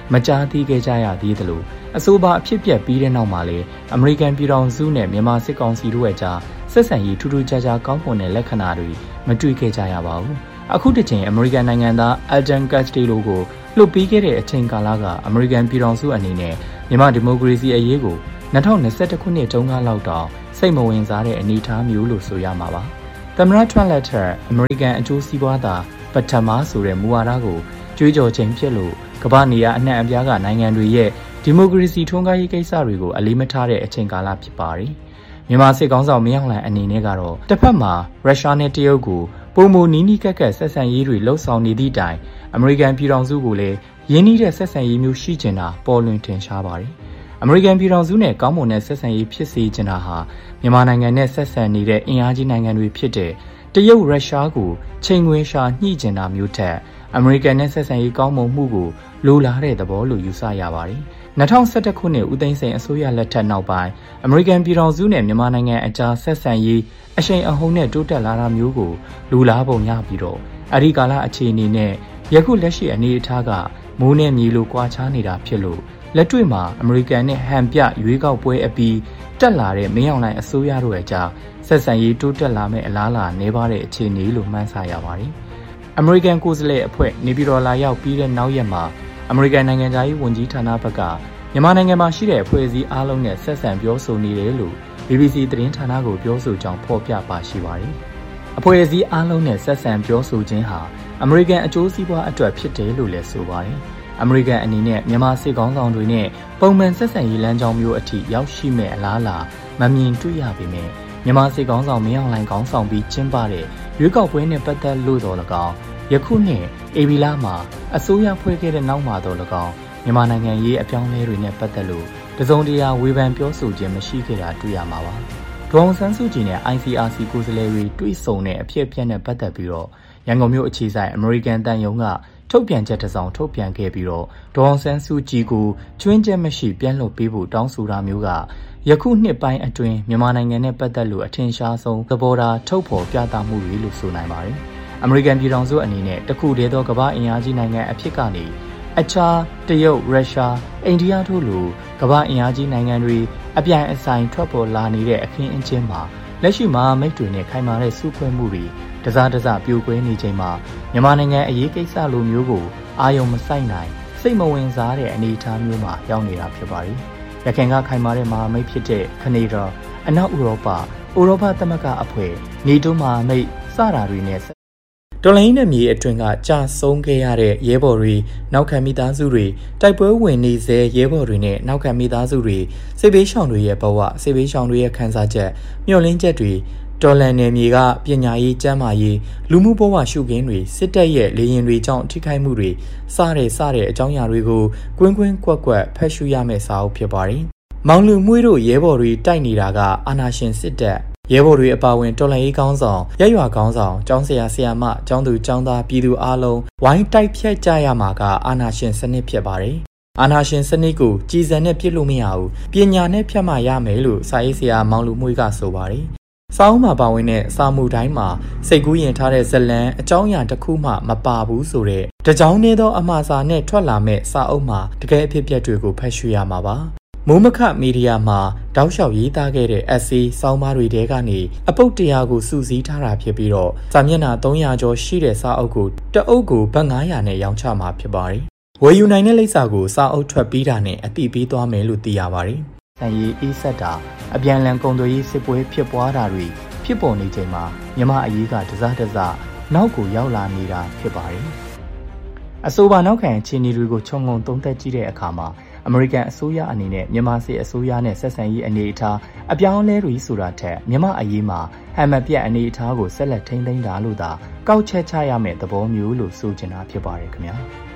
မကြားသိခဲ့ကြရသေးသလိုအဆိုပါအဖြစ်ပြက်ပြီးတဲ့နောက်မှာလည်းအမေရိကန်ပြည်ထောင်စုနဲ့မြန်မာစစ်ကောင်စီတို့ရဲ့ကြားဆက်ဆံရေးထူးထူးခြားခြားကောင်းမွန်တဲ့လက္ခဏာတွေမတွေ့ခဲ့ကြရပါဘူးအခုတစ်ချိန်အမေရိကန်နိုင်ငံသားအယ်ဒန်ကတ်စတီလိုကိုလွှတ်ပေးခဲ့တဲ့အချိန်ကာလကအမေရိကန်ပြည်ထောင်စုအနေနဲ့မြန်မာဒီမိုကရေစီအရေးကို၂၀၂၁ခုနှစ်တုန်းကလောက်တောင်စိတ်မဝင်စားတဲ့အနေအထားမျိုးလို့ဆိုရမှာပါသမ္မတထရန့်လက်ထက်အမေရိကန်အကျိုးစီးပွားသာပထမဆိုတဲ့မူဝါဒကိုကြွေးကြော်ခြင်းဖြစ်လို့ကမ္ဘာနေရာအနှံ့အပြားကနိုင်ငံတွေရဲ့ဒီမိုကရေစီထွန်းကားရေးကိစ္စတွေကိုအလေးမထားတဲ့အချိန်ကာလဖြစ်ပါတယ်မြန်မာစစ်ကောင်ဆောင်မင်းအောင်လှိုင်အနေနဲ့ကတော့တစ်ဖက်မှာရုရှားနဲ့တရုတ်ကိုပုံမနီးနီးကက်ကက်ဆက်ဆံရေးတွေလှုပ်ဆောင်နေသည့်တိုင်အမေရိကန်ပြည်ထောင်စုကိုလည်းရင်းနှီးတဲ့ဆက်ဆံရေးမျိုးရှိကျင်တာပေါ်လွင်ထင်ရှားပါတယ်အမေရိကန်ပြည်ထောင်စုနဲ့ကောင်းမွန်တဲ့ဆက်ဆံရေးဖြစ်စေချင်တာဟာမြန်မာနိုင်ငံနဲ့ဆက်ဆံနေတဲ့အင်အားကြီးနိုင်ငံတွေဖြစ်တဲ့တရုတ်ရုရှားကိုချိန်ခွင်ရှာညှိကျင်တာမျိုးထက်အမေရိကန်နဲ့ဆက်ဆံရေးကောင်းမွန်မှုကိုလိုလားတဲ့သဘောလို့ယူဆရပါတယ်၂၀၁၁ခုနှစ်ဦးသိန်းစိန်အစိုးရလက်ထက်နောက်ပိုင်းအမေရိကန်ပြည်ထောင်စုနဲ့မြန်မာနိုင်ငံအကြားဆက်ဆံရေးအရှိန်အဟုန်နဲ့တိုးတက်လာတာမျိုးကိုလူလားပုံရပြီးတော့အဒီကာလအခြေအနေနဲ့ယခုလက်ရှိအနေအထားကမိုးနဲ့မြေလိုကွာခြားနေတာဖြစ်လို့လက်တွေ့မှာအမေရိကန်နဲ့ဟန်ပြရွေးကောက်ပွဲအပြီးတက်လာတဲ့မင်းအောင်လှိုင်အစိုးရတို့ရဲ့ကြားဆက်ဆံရေးတိုးတက်လာမဲ့အလားအလာနည်းပါးတဲ့အခြေအနေလို့မှန်းဆရပါတယ်အမေရိကန်ကိုယ်စားလှယ်အဖွဲ့နေပြည်တော်လာရောက်ပြီးတဲ့နောက်ရက်မှာအမေရိကန်နိုင်ငံသားရေးဝန်ကြီးဌာနဘက်ကမြန်မာနိုင်ငံမှာရှိတဲ့အဖွဲ့အစည်းအားလုံးနဲ့ဆက်ဆံပြောဆိုနေတယ်လို့ B B C သတင်းဌာနကိုပြောဆိုကြောင်းဖော်ပြပါရှိပါတယ်။အဖွဲ့အစည်းအားလုံးနဲ့ဆက်ဆံပြောဆိုခြင်းဟာအမေရိကန်အကျိုးစီးပွားအတွက်ဖြစ်တယ်လို့လည်းဆိုပါတယ်။အမေရိကန်အနေနဲ့မြန်မာစစ်ကောင်ဆောင်တွေနဲ့ပုံမှန်ဆက်ဆံရေးလမ်းကြောင်းမျိုးအထိရောက်ရှိမဲ့အလားအလာမမြင်တွေ့ရပေမဲ့မြန်မာစစ်ကောင်ဆောင်မင်းအောင်လှိုင်ကောင်ဆောင်ပြီးကျင်းပတဲ့ရွေးကောက်ပွဲနဲ့ပတ်သက်လို့တော်၎င်းယခုနှစ်အေဗီလာမှာအစိုးရဖွဲ့ခဲ့တဲ့နောက်မှာတော့၎င်းမြန်မာနိုင်ငံရေးအပြောင်းအလဲတွေနဲ့ပတ်သက်လို့တစုံတရာဝေဖန်ပြောဆိုခြင်းမရှိခဲ့တာတွေ့ရမှာပါ။ဒေါ်အောင်ဆန်းစုကြည်နဲ့ I C R C ကိုယ်စားလှယ်တွေတွေ့ဆုံတဲ့အဖြစ်အပျက်နဲ့ပတ်သက်ပြီးတော့ရန်ကုန်မြို့အခြေစိုက်အမေရိကန်တန်ယုံကထုတ်ပြန်ချက်တစ်စောင်ထုတ်ပြန်ခဲ့ပြီးတော့ဒေါ်အောင်ဆန်းစုကြည်ကိုကျွင်းချက်မရှိပြန်လွှတ်ပေးဖို့တောင်းဆိုတာမျိုးကယခုနှစ်ပိုင်းအတွင်းမြန်မာနိုင်ငံနဲ့ပတ်သက်လို့အထင်ရှားဆုံးသဘောထားထုတ်ဖော်ပြသမှုတွေလို့ဆိုနိုင်ပါတယ်။အမေရိကန်ပြည်ထောင်စုအနေနဲ့တခုတည်းသောကမ္ဘာအင်အားကြီးနိုင်ငံအဖြစ်ကနေအခြားတရုတ်ရုရှားအိန္ဒိယတို့လိုကမ္ဘာအင်အားကြီးနိုင်ငံတွေအပြိုင်အဆိုင်ထွက်ပေါ်လာနေတဲ့အခင်းအကျင်းမှာလက်ရှိမှာမိတ်တွေနဲ့ခိုင်မာတဲ့စုဖွဲ့မှုတွေတစားတစားပြိုကွဲနေချိန်မှာမြန်မာနိုင်ငံအရေးကိစ္စလိုမျိုးကိုအာရုံမစိုက်နိုင်စိတ်မဝင်စားတဲ့အနေအထားမျိုးမှာရောက်နေတာဖြစ်ပါတယ်။ရခိုင်ကခိုင်မာတဲ့မဟာမိတ်ဖြစ်တဲ့ကနေဒါ၊အနောက်ဥရောပ၊ဥရောပသမဂ္ဂအဖွဲ့၊နေတိုးမဟာမိတ်စတာတွေနဲ့တော်လိုင်းနဲ့မြေအတွင်းကကြာဆုံးခဲ့ရတဲ့ရဲဘော်တွေနောက်ခံမိသားစုတွေတိုက်ပွဲဝင်နေစေရဲဘော်တွေနဲ့နောက်ခံမိသားစုတွေစစ်ဘေးရှောင်တွေရဲ့ဘဝစစ်ဘေးရှောင်တွေရဲ့ခံစားချက်မျှော်လင့်ချက်တွေတော်လန်နယ်မြေကပညာရေးကျန်းမာရေးလူမှုဘဝရှုခင်းတွေစစ်တပ်ရဲ့လေရင်တွေကြောင့်ထိခိုက်မှုတွေစတဲ့စတဲ့အကြောင်းအရာတွေကိုကွင်းကွင်းကွက်ကွက်ဖတ်ရှုရမယ့်စာအုပ်ဖြစ်ပါတယ်။မောင်လူမွေးတို့ရဲဘော်တွေတိုက်နေတာကအာဏာရှင်စစ်တပ်ရဲဘော်တွေအပါအဝင်တော်လှန်ရေးကောင်းဆောင်ရက်ရွာကောင်းဆောင်ကျောင်းဆရာဆရာမကျောင်းသူကျောင်းသားပြည်သူအားလုံးဝိုင်းတိုက်ဖြတ်ကြရမှာကအာဏာရှင်စနစ်ဖြစ်ပါတယ်။အာဏာရှင်စနစ်ကိုကြည်စံနဲ့ပြစ်လို့မရဘူးပညာနဲ့ဖြတ်မှရမယ်လို့စာရေးဆရာမောင်လူမွေးကဆိုပါတယ်။စာအုပ်မှာပါဝင်တဲ့စာမှုတိုင်းမှာစိတ်ကူးရင်ထားတဲ့ဇလံအကြောင်းအရာတစ်ခုမှမပါဘူးဆိုတဲ့တကြောင်နေသောအမှားစာနဲ့ထွက်လာမဲ့စာအုပ်မှာတကယ်အဖြစ်အပျက်တွေကိုဖတ်ရှုရမှာပါ။မိုးမခမီဒီယာမှာတောက်လျှောက်ရေးသားခဲ့တဲ့ essay ဆောင်းပါးတွေထဲကနေအပုတ်တရာကိုစုစည်းထားတာဖြစ်ပြီးတော့စာမျက်နှာသုံးရာကျော်ရှိတဲ့စာအုပ်ကိုတအုပ်ကိုဘတ်ငါးရာနဲ့ရောင်းချမှာဖြစ်ပါတယ်။ဝယ်ယူနိုင်တဲ့လိပ်စာကိုစာအုပ်ထွက်ပြီးတာနဲ့အတိပေးသွားမယ်လို့သိရပါတယ်။တန်ရီအေးဆက်တာအပြန်လန်ကုန်သွယ်ရေးစစ်ပွဲဖြစ်ပွားတာတွေဖြစ်ပေါ်နေချိန်မှာမြန်မာအရေးကတစားတစားနောက်ကိုရောက်လာနေတာဖြစ်ပါတယ်။အဆိုပါနောက်ခံအခြေအနေတွေကိုခြုံငုံသုံးသပ်ကြည့်တဲ့အခါမှာအမေရိကန်အစိုးရအနေနဲ့မြန်မာစစ်အစိုးရနဲ့ဆက်ဆံရေးအနေအထားအပြောင်းအလဲတွေဆိုတာထက်မြန်မာအရေးမှာဟန်မပြတ်အနေအထားကိုဆက်လက်ထိန်းသိမ်းတာလို့သာကောက်ချက်ချရမယ့်သဘောမျိုးလို့ဆိုချင်တာဖြစ်ပါတယ်ခင်ဗျာ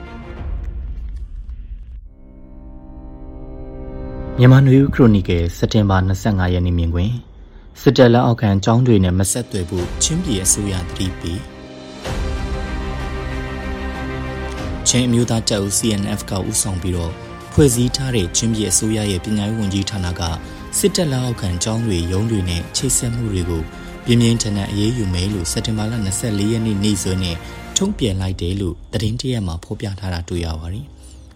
မြန်မာနွေဦးခရိုနီကယ်စက်တင်ဘာ၂၅ရက်နေ့မြင်ကွင်းစစ်တပ်လက်အောက်ခံကျောင်းတွေနဲ့မဆက်သွယ်ဖို့ချင်းပြည်အစိုးရတတိပေးချင်းအမျိုးသားတပ်ဦး C N F ကဦးဆောင်ပြီးတော့ဖွဲ့စည်းထားတဲ့ချင်းပြည်အစိုးရရဲ့ပညာရေးဝန်ကြီးဌာနကစစ်တပ်လက်အောက်ခံကျောင်းတွေရုံးတွေနဲ့ချိတ်ဆက်မှုတွေကိုပြင်းပြင်းထန်ထန်အရေးယူမယ်လို့စက်တင်ဘာလ၂၄ရက်နေ့နေ့စွဲနဲ့ထုတ်ပြန်လိုက်တယ်လို့သတင်းတရက်မှာဖော်ပြထားတာတွေ့ရပါတယ်။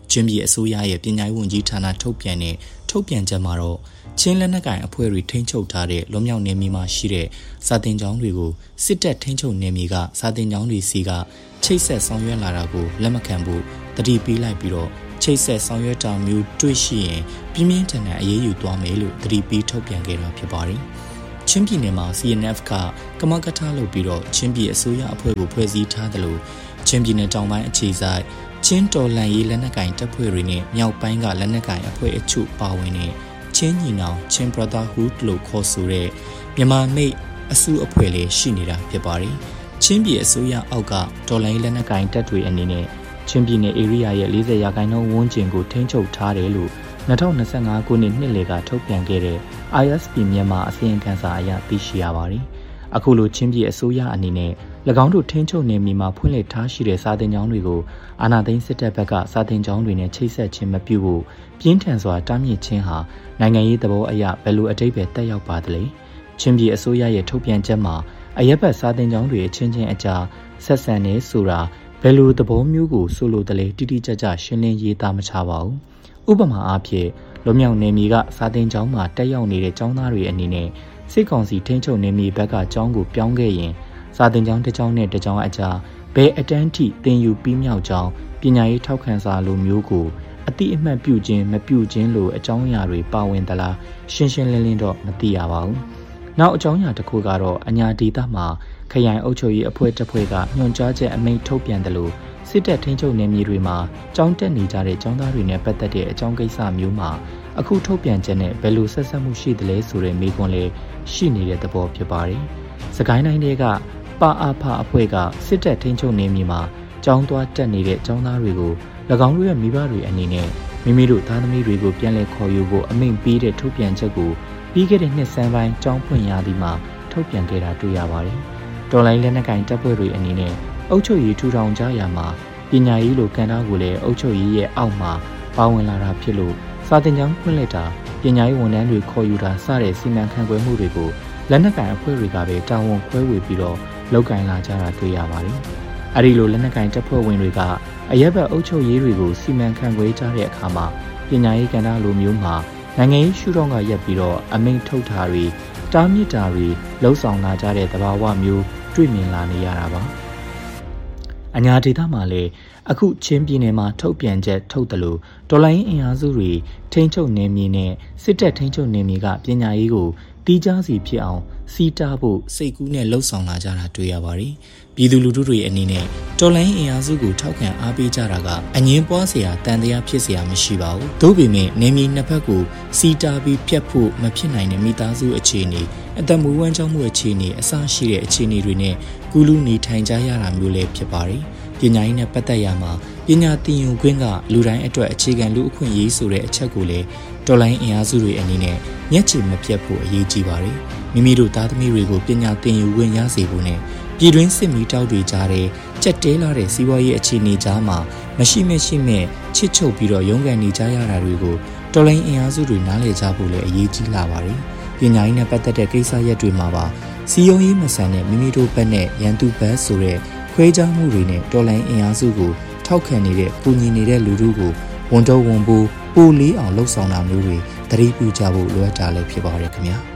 ချင်းပြည်အစိုးရရဲ့ပညာရေးဝန်ကြီးဌာနထုတ်ပြန်တဲ့ထုတ်ပြန်ချက်မှာတော့ချင်းလက်နက်ကိုင်အဖွဲ့တွေထိန်းချုပ်ထားတဲ့လွန်မြောက်နေမြေမှာရှိတဲ့စာတင်ကျောင်းတွေကိုစစ်တပ်ထိန်းချုပ်နေမြေကစာတင်ကျောင်းတွေစီကချိတ်ဆက်ဆောင်ရွက်လာတာကိုလက်မခံဖို့တတိပေးလိုက်ပြီးတော့ချိတ်ဆက်ဆောင်ရွက်တာမျိုးတွေ့ရှိရင်ပြင်းပြင်းထန်ထန်အရေးယူသွားမယ်လို့တတိပေးထုတ်ပြန်ခဲ့တာဖြစ်ပါတယ်။ချင်းပြည်နယ်မှာ C N F ကကမကထလုပ်ပြီးတော့ချင်းပြည်အစိုးရအဖွဲ့ကိုဖွဲ့စည်းထားတယ်လို့ချင်းပြည်နယ်တောင်ပိုင်းအခြေစိုက်ချင်းတော်လန်ရေးလက်နက်ကိုင်တပ်ဖွဲ့တွေနဲ့မြောက်ပိုင်းကလက်နက်ကိုင်အဖွဲ့အချို့ပါဝင်တဲ့ချင်းညီနောင်ချင်း Brotherhood လို့ခေါ်ဆိုတဲ့မြန်မာမိတ်အစုအဖွဲ့လေးရှိနေတာဖြစ်ပါတယ်။ချင်းပြည်အစိုးရအောက်ကတော်လိုင်းလက်နက်ကိုင်တပ်တွေအနေနဲ့ချင်းပြည်နယ် area ရဲ့၄၀ရာခိုင်နှုန်းဝန်းကျင်ကိုထိန်းချုပ်ထားတယ်လို့၂၀၂၅ခုနှစ်နှစ်လယ်ကထုတ်ပြန်ခဲ့တဲ့ I S P မြန်မာအစီရင်ခံစာအရသိရှိရပါတယ်။အခုလိုချင်းပြည်အစိုးရအနေနဲ့၎င်းတို့ထိန်းချုပ်နေမြေမှာဖွင့်လှစ်ထားရှိတဲ့စာသင်ကျောင်းတွေကိုအာဏာသိမ်းစစ်တပ်ဘက်ကစာသင်ကျောင်းတွေနဲ့ချိတ်ဆက်ခြင်းမပြုဖို့ပြင်းထန်စွာတားမြစ်ခြင်းဟာနိုင်ငံရေးသဘောအရဘယ်လိုအတိတ်ပဲတက်ရောက်ပါသလဲ။ချင်းပြည်အစိုးရရဲ့ထုတ်ပြန်ချက်မှာအရက်ဘက်စာသင်ကျောင်းတွေအချင်းချင်းအကြားဆက်ဆံနေဆိုတာဘယ်လိုသဘောမျိုးကိုဆိုလိုတယ်လဲတိတိကျကျရှင်းလင်းရေးသားမချပါဘူး။ဥပမာအားဖြင့်လွန်မြောက်နေမြေကစာသင်ကျောင်းမှာတက်ရောက်နေတဲ့ကျောင်းသားတွေအနေနဲ့စစ်ကောင်စီထိန်းချုပ်နေမြေဘက်ကကျောင်းကိုပြောင်းခဲ့ရင်စာသင်ကျောင်းတစ်ကျောင်းနဲ့တစ်ကျောင်းအကြားဘယ်အတန်းထိသင်ယူပြီးမြောက်ကြောင်းပညာရေးထောက်ခံစာလိုမျိုးကိုအတိအမှတ်ပြုခြင်းမပြုခြင်းလိုအကြောင်းအရာတွေပါဝင်သလားရှင်းရှင်းလင်းလင်းတော့မသိရပါဘူး။နောက်အကြောင်းအရာတစ်ခုကတော့အညာဒေသမှာခရိုင်အုပ်ချုပ်ရေးအဖွဲ့တစ်ဖွဲ့ကညွှန်ကြားချက်အမိန့်ထုတ်ပြန်တယ်လို့စစ်တပ်ထိန်းချုပ်နယ်မြေတွေမှာကျောင်းတက်နေကြတဲ့ကျောင်းသားတွေနဲ့ပတ်သက်တဲ့အကြောင်းကိစ္စမျိုးမှာအခုထုတ်ပြန်ချက်နဲ့ဘယ်လိုဆက်စပ်မှုရှိသလဲဆိုတဲ့မေးခွန်းလေးရှိနေတဲ့သဘောဖြစ်ပါတယ်။စကိုင်းတိုင်းတွေကပါအာဖအဖွဲ့ကစစ်တပ်ထိန်းချုပ်နေမြေမှာကျောင်းသွားတက်နေတဲ့ကျောင်းသားတွေကို၎င်းတို့ရဲ့မိဘတွေအနေနဲ့မိမိတို့သားသမီးတွေကိုပြန်လည်ခေါ်ယူဖို့အမိန့်ပေးတဲ့ထုတ်ပြန်ချက်ကိုပြီးခဲ့တဲ့နှစ်ဆန်းပိုင်းကျောင်းဖွင့်ရသည်မှာထုတ်ပြန်ခဲ့တာတွေ့ရပါတယ်။တော်လိုင်းလက်နက်ကိုင်တပ်ဖွဲ့တွေအနေနဲ့အုပ်ချုပ်ရေးထူထောင်ကြရမှာပညာရေးလိုကဏ္ဍကိုလည်းအုပ်ချုပ်ရေးရဲ့အောက်မှာပါဝင်လာတာဖြစ်လို့စာသင်ကျောင်းဖွင့်လှစ်တာပညာရေးဝန်ထမ်းတွေခေါ်ယူတာစတဲ့စီမံခန့်ခွဲမှုတွေကိုလက်နက်ကိုင်အဖွဲ့တွေကပဲတာဝန်ခွဲဝေပြီးတော့လုပ်ကိုင်လာကြတာတွေ့ရပါတယ်။အဲဒီလိုလက်နက်ကိုင်တပ်ဖွဲ့ဝင်တွေကအရက်ဘက်အုပ်ချုပ်ရေးတွေကိုစီမံခန့်ခွဲကြတဲ့အခါမှာပညာရေးကဏ္ဍလိုမျိုးမှာနိုင်ငံရေးရှုထောင့်ကရပ်ပြီးတော့အမိန့်ထုတ်တာတွေတားမြစ်တာတွေလှုံ့ဆော်လာကြတဲ့သဘာဝမျိုးတွေ့မြင်လာနေရတာပါ။အညာဒေသမှာလည်းအခုချင်းပြည်နယ်မှာထုတ်ပြန်ချက်ထုတ်တယ်လို့ဒေါ်လာရင်းအင်အားစုတွေထိန်းချုပ်နေမြေနဲ့စစ်တပ်ထိန်းချုပ်နေမြေကပညာရေးကိုတီးခြားစီဖြစ်အောင်စီတာဖို့စိတ်ကူးနဲ့လှုပ်ဆောင်လာကြတာတွေ့ရပါတယ်။ပြည်သူလူထုတွေအနေနဲ့တော်လိုင်းအင်အားစုကိုထောက်ခံအားပေးကြတာကအငင်းပွားစရာတန်တရားဖြစ်စရာမရှိပါဘူး။သို့ပေမဲ့နေမြေနှစ်ဖက်ကိုစီတာပြီးဖြတ်ဖို့မဖြစ်နိုင်တဲ့မိသားစုအခြေအနေအသက်မွေးဝမ်းကြောင်းမှုအခြေအနေအစရှိတဲ့အခြေအနေတွေနဲ့ကူးလူနေထိုင်ကြရတာမျိုးလည်းဖြစ်ပါတယ်။ပညာရေးနဲ့ပတ်သက်ရမှာပညာသင်ယူခွင့်ကလူတိုင်းအတွက်အခြေခံလူအခွင့်အရေးဆိုတဲ့အချက်ကိုလည်းတော်လိုင်းအင်အားစုတွေအနေနဲ့မျက်ခြေမပြတ်ဖို့အရေးကြီးပါတယ်။မိမိတို့သားသမီးတွေကိုပညာသင်ယူခွင့်ရစေဖို့နဲ့ပြည်တွင်းစစ်မီတောက်တွေကြားတဲ့ကြက်တဲလာတဲ့စီးပွားရေးအခြေအနေကြားမှာမရှိမရှိမဲ့ချစ်ချုပ်ပြီးတော့ရုန်းကန်နေကြရတာတွေကိုတော်လိုင်းအင်အားစုတွေနားလည်ကြဖို့လည်းအရေးကြီးလာပါတယ်။ပညာရေးနဲ့ပတ်သက်တဲ့ကိစ္စရပ်တွေမှာပါစီယုံရေးမဆန်တဲ့မိမိတို့ဘက်နဲ့ရန်သူဘက်ဆိုတဲ့ခွဲခြားမှုတွေနဲ့တော်လိုင်းအင်အားစုကိုထောက်ခံနေတဲ့ပူညီနေတဲ့လူထုကိုဝန်တော့ဝန်ပိုးပိုလေးအောင်လှုပ်ဆောင်တာမျိုးတွေသတိပြုကြဖို့လိုအပ်တာလည်းဖြစ်ပါတယ်ခင်ဗျာ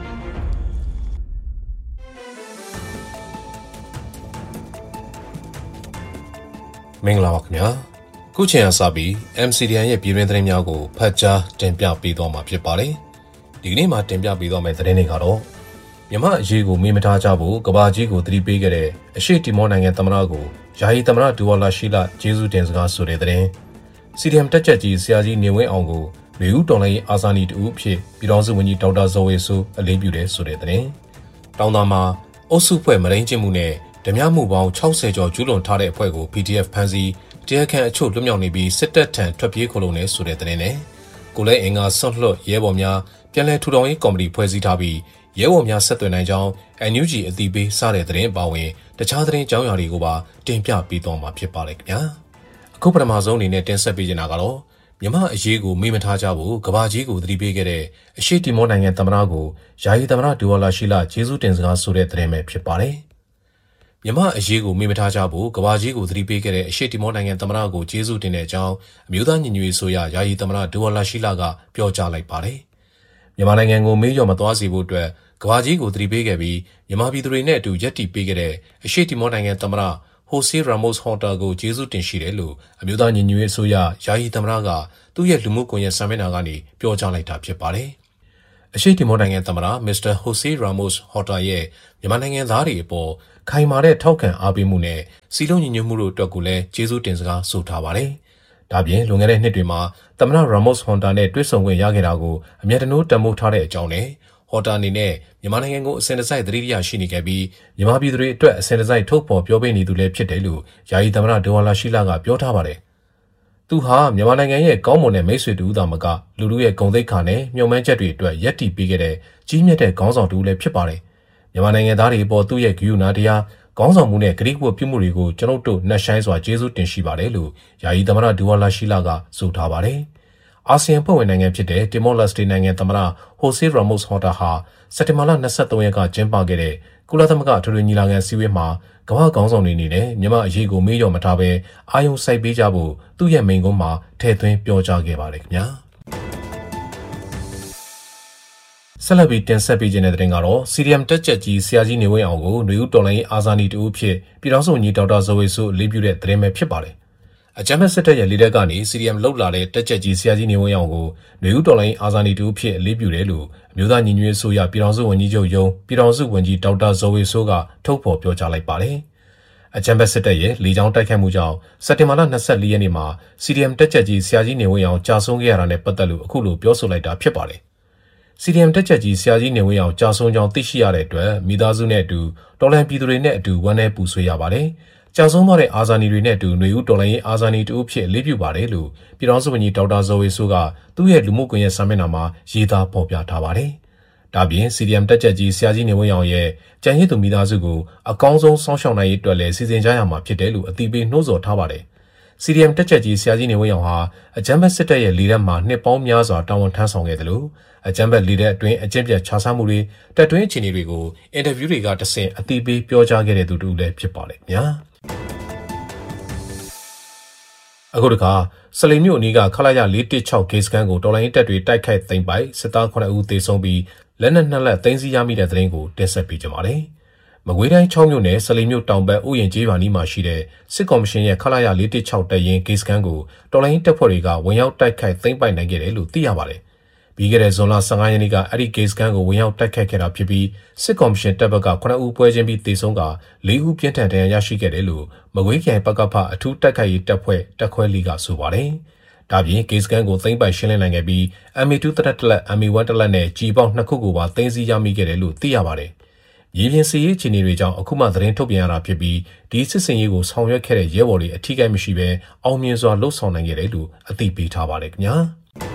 မင်္ဂလာပါခင်ဗျာခုချိန်အစပြီး M C D N ရဲ့ပြည်တွင်းသတင်းများကိုဖတ်ကြားတင်ပြပေးသွားမှာဖြစ်ပါတယ်ဒီကနေ့မှာတင်ပြပေးသွားမယ့်သတင်းတွေကတော့မြန်မာအရေးကိုမေးမထားကြဖို့ကဘာကြီးကိုသတိပေးခဲ့တဲ့အရှေ့တီမောနိုင်ငံသမ္မတကိုယာယီသမ္မတဒူဝါလာရှိလာကျေးဇူးတင်စကားဆိုတဲ့သတင်း C D M တက်ချက်ကြီးဆရာကြီးနေဝင်းအောင်ကိုလူဦးတော်လိုင်းအာဇာနည်တူအဖြစ်ပြည်ထောင်စုဝန်ကြီးဒေါက်တာဇော်ဝေဆိုးအလေးပြုတယ်ဆိုတဲ့သတင်းတောင်သာမှာအုပ်စုဖွဲ့မရင်းချင်းမှုနဲ့ဓမြမှုပေါင်း၆၀ကျော်ကျူးလွန်ထားတဲ့အဖွဲ့ကို P D F ဖမ်းဆီးတရားခံအချို့လွတ်မြောက်နေပြီးစစ်တပ်ထံထွက်ပြေးခိုလုံနေဆိုတဲ့သတင်းနဲ့ကိုလဲအင်္ဂါဆွန့်လွတ်ရဲဘော်များပြန်လည်ထူထောင်ရေးကော်မတီဖွဲ့စည်းထားပြီးရဲဘော်များဆက်သွယ်နိုင်ကြောင်း N U G အသိပေးစတဲ့သတင်းပါဝင်တခြားသတင်းကြောင်းရာတွေကိုပါတင်ပြပေးသွားမှာဖြစ်ပါတယ်ခင်ဗျာအခုပထမဆုံးအနေနဲ့တင်ဆက်ပေးချင်တာကတော့မြန်မာအရေးကိုမေးမထားကြဘူးကဘာကြီးကိုသတိပေးခဲ့တဲ့အရှေ့တီမောနိုင်ငံသမ္မတကိုယာယီသမ္မတဒူဝါလာရှိလာကျေးဇူးတင်စကားဆိုတဲ့သတင်းပဲဖြစ်ပါတယ်မြမအရေးကိုမေ့မထားကြဖို့ကဘာကြီးကိုသတိပေးခဲ့တဲ့အရှေ့တီမောနိုင်ငံသမ္မတကိုကျေးဇူးတင်တဲ့အကြောင်းအမျိုးသားညီညွတ်ရေးဆိုရယာယီသမ္မတဒူဝါလာရှိလာကပြောကြားလိုက်ပါတယ်။မြန်မာနိုင်ငံကိုမေးလျော်မသွားစေဖို့အတွက်ကဘာကြီးကိုသတိပေးခဲ့ပြီးမြန်မာပြည်သူတွေနဲ့အတူရပ်တည်ပေးခဲ့တဲ့အရှေ့တီမောနိုင်ငံသမ္မတဟိုဆေးရာမို့စ်ဟော်တာကိုကျေးဇူးတင်ရှိတယ်လို့အမျိုးသားညီညွတ်ရေးဆိုရယာယီသမ္မတကသူ့ရဲ့လူမှုကွန်ရက်စာမျက်နှာကနေပြောကြားလိုက်တာဖြစ်ပါတယ်။အရှေ့တီမောနိုင်ငံသမ္မတမစ္စတာဟိုဆေးရာမို့စ်ဟော်တာရဲ့မြန်မာနိုင်ငံသားတွေအပေါ်ခိုင်မာတဲ့ထောက်ခံအားပေးမှုနဲ့စီလုံးညီညွတ်မှုတို့အတွက်ကိုလည်းကျေးဇူးတင်စကားဆိုထားပါတယ်။ဒါပြင်လွန်ခဲ့တဲ့နှစ်တွေမှာသမ္မတရာမို့စ်ဟွန်တာနဲ့တွေ့ဆုံခွင့်ရခဲ့တာကိုအမြဲတမ်းတံမိုးထားတဲ့အကြောင်းနဲ့ဟော်တာအနေနဲ့မြန်မာနိုင်ငံကိုအစင်တစိုက်သတိရရှိနေခဲ့ပြီးမြန်မာပြည်သူတွေအတွက်အစင်တစိုက်ထုတ်ဖော်ပြောပေးနေသူလည်းဖြစ်တယ်လို့ယာယီသမ္မတဒူဝါလာရှိလာကပြောထားပါတယ်။သူဟာမြန်မာနိုင်ငံရဲ့ကောင်းမွန်တဲ့မိတ်ဆွေတူသာမကလူလူရဲ့ဂုဏ်သိက္ခာနဲ့မျှော်မှန်းချက်တွေအတွက်ယက်တီပေးခဲ့တဲ့ကြီးမြတ်တဲ့ခေါင်းဆောင်တူလည်းဖြစ်ပါတယ်။မြန်မာနိုင်ငံသားတွေအပေါ်သူ့ရဲ့ဂရုဏာတရားခေါင်းဆောင်မှုနဲ့ဂရိဝတ်ပြုမှုတွေကိုကျွန်ုပ်တို့နှက်ဆိုင်စွာကျေးဇူးတင်ရှိပါတယ်လို့ယာယီသမ္မတဒူဝါလာရှိလာကဆိုထားပါတယ်။အာဆီယံဖွဲ့ဝင်နိုင်ငံဖြစ်တဲ့တီမောလက်စတေနိုင်ငံသမ္မတဟိုဆေးရာမို့စ်ဟော်တာဟာစက်တင်ဘာလ၂၃ရက်ကကျင်းပခဲ့တဲ့ကုလသမဂ္ဂအထွေထွေညီလာခံစည်းဝေးမှာကမ္ဘာ့ခေါင်းဆောင်တွေအနေနဲ့မြန်မာအရေးကိုမေးလျော်မထားဘဲအာရုံစိုက်ပေးကြဖို့သူ့ရဲ့မိန့်ခွန်းမှာထည့်သွင်းပြောကြားခဲ့ပါတယ်ခင်ဗျာဆက်လက်ပြီးတင်ဆက်ပေးခြင်းတဲ့တဲ့တင်ကတော့ စီရီယမ် တက်ချက်ကြီးဆရာကြီးနေဝင်းအောင်ကိုຫນွေဦးတော်လိုင်းအာဇာနည်တူဖြစ်ပြည်တော်စုဝန်ကြီးဒေါက်တာဇော်ဝေဆိုးလေးပြုတဲ့သတင်းပဲဖြစ်ပါတယ်အကြမ်းဖက်စစ်တပ်ရဲ့လေတပ်ကနေ စီရီယမ် လောက်လာတဲ့တက်ချက်ကြီးဆရာကြီးနေဝင်းအောင်ကိုຫນွေဦးတော်လိုင်းအာဇာနည်တူဖြစ်လေးပြုတယ်လို့အမျိုးသားညီညွတ်ရေးဆိုရပြည်တော်စုဝန်ကြီးချုပ်ယုံပြည်တော်စုဝန်ကြီးဒေါက်တာဇော်ဝေဆိုးကထုတ်ဖော်ပြောကြားလိုက်ပါတယ်အကြမ်းဖက်စစ်တပ်ရဲ့လေကြောင်းတိုက်ခိုက်မှုကြောင့်စက်တင်ဘာလ၂၄ရက်နေ့မှာ စီရီယမ် တက်ချက်ကြီးဆရာကြီးနေဝင်းအောင်ကြာဆုံးခဲ့ရတာနဲ့ပတ်သက်လို့အခုလိုပြောဆိုလိုက်တာဖြစ်ပါတယ်စီရီယမ်တက်ချက်ကြီးဆရာကြီးနေဝင်းအောင်ကြာဆုံးကြောင်းသိရှိရတဲ့အတွက်မိသားစုနဲ့အတူတော်လှန်ပြည်သူတွေနဲ့အတူဝမ်းနည်းပူဆွေးရပါတယ်။ကြာဆုံးသွားတဲ့အာဇာနည်တွေနဲ့အတူຫນွေဦးတော်လှန်ရေးအာဇာနည်တူဖြစ်လေးပြုပါတယ်လို့ပြည်တော်စုဝန်ကြီးဒေါက်တာဇော်ဝေဆိုးကသူ့ရဲ့လူမှုကွန်ရက်စာမျက်နှာမှာရေးသားဖော်ပြထားပါတယ်။ဒါပြင်စီရီယမ်တက်ချက်ကြီးဆရာကြီးနေဝင်းအောင်ရဲ့ကြံရည်သူမိသားစုကိုအကောင်းဆုံးစောင့်ရှောက်နိုင်ရေးအတွက်လည်းစီစဉ်ကြရမှာဖြစ်တယ်လို့အသိပေးနှိုးဆော်ထားပါတယ်။စီရီယမ်တက်ချက်ကြီးဆရာကြီးနေဝင်းအောင်ဟာအကြမ်းဖက်စစ်တပ်ရဲ့လေတပ်မှာနှစ်ပေါင်းများစွာတာဝန်ထမ်းဆောင်ခဲ့တယ်လို့အကြမ်းဖက်လေတပ်အတွင်းအကျင့်ပြတ်ခြားဆမှုတွေတပ်တွင်းအခြေအနေတွေကိုအင်တာဗျူးတွေကတဆင့်အသိပေးပြောကြားခဲ့တဲ့သူတူလည်းဖြစ်ပါလေခင်ဗျာအခုတခါစလိမ်မြို့အနီးကခလာရ၄၁၆ဂေ့စကန်ကိုတော်လိုင်းတပ်တွေတိုက်ခိုက်သိမ်းပိုက်စစ်သား9ဦးသေဆုံးပြီးလက်နက်နှစ်လက်သိမ်းဆည်းရမိတဲ့သတင်းကိုတင်ဆက်ပေးကြပါမယ်။မကွေးတိုင်း၆မြို့နယ်စလိမ်မြို့တောင်ဘက်ဥယျာဉ်ကျေးရွာနီးမှာရှိတဲ့စစ်ကော်မရှင်ရဲ့ခလာရ၄၁၆တပ်ရင်းဂေ့စကန်ကိုတော်လိုင်းတပ်ဖွဲ့တွေကဝင်ရောက်တိုက်ခိုက်သိမ်းပိုက်နိုင်ခဲ့တယ်လို့သိရပါတယ်။ပြီးခဲ့တဲ့ဇွန်လ၁၅ရက်နေ့ကအဲ့ဒီဂေ့စကန်ကိုဝင်ရောက်တိုက်ခိုက်ခဲ့တာဖြစ်ပြီးစစ်ကော်မရှင်တပ်ဘက်က9ဦးပွဲချင်းပြီးသေဆုံးက၄ဦးပြင်းထန်ဒဏ်ရာရရှိခဲ့တယ်လို့မကွေးခရိုင်ပကဖအထူးတိုက်ခိုက်ရေးတပ်ဖွဲ့တပ်ခွဲလေးကဆိုပါတယ်။ဒါပြင်ဂေ့စကန်ကိုသိမ်းပိုက်ရှင်းလင်းနိုင်ခဲ့ပြီး အမ် အေ ၂ တလက်တလက် အမ် အေ ၁ တလက်နဲ့ကြီးပေါက်နှစ်ခုကိုပါသိမ်းဆည်းရမိခဲ့တယ်လို့သိရပါတယ်။မြေပြင်စစ်ရေးအခြေအနေတွေကြောင့်အခုမှသတင်းထုတ်ပြန်ရတာဖြစ်ပြီးဒီစစ်စင်ရေးကိုဆောင်ရွက်ခဲ့တဲ့ရဲဘော်တွေအထီးကိမရှိဘဲအောင်မြင်စွာလှုပ်ဆောင်နိုင်ခဲ့တယ်လို့အသိပေးထားပါတယ်ခင်ဗျာ။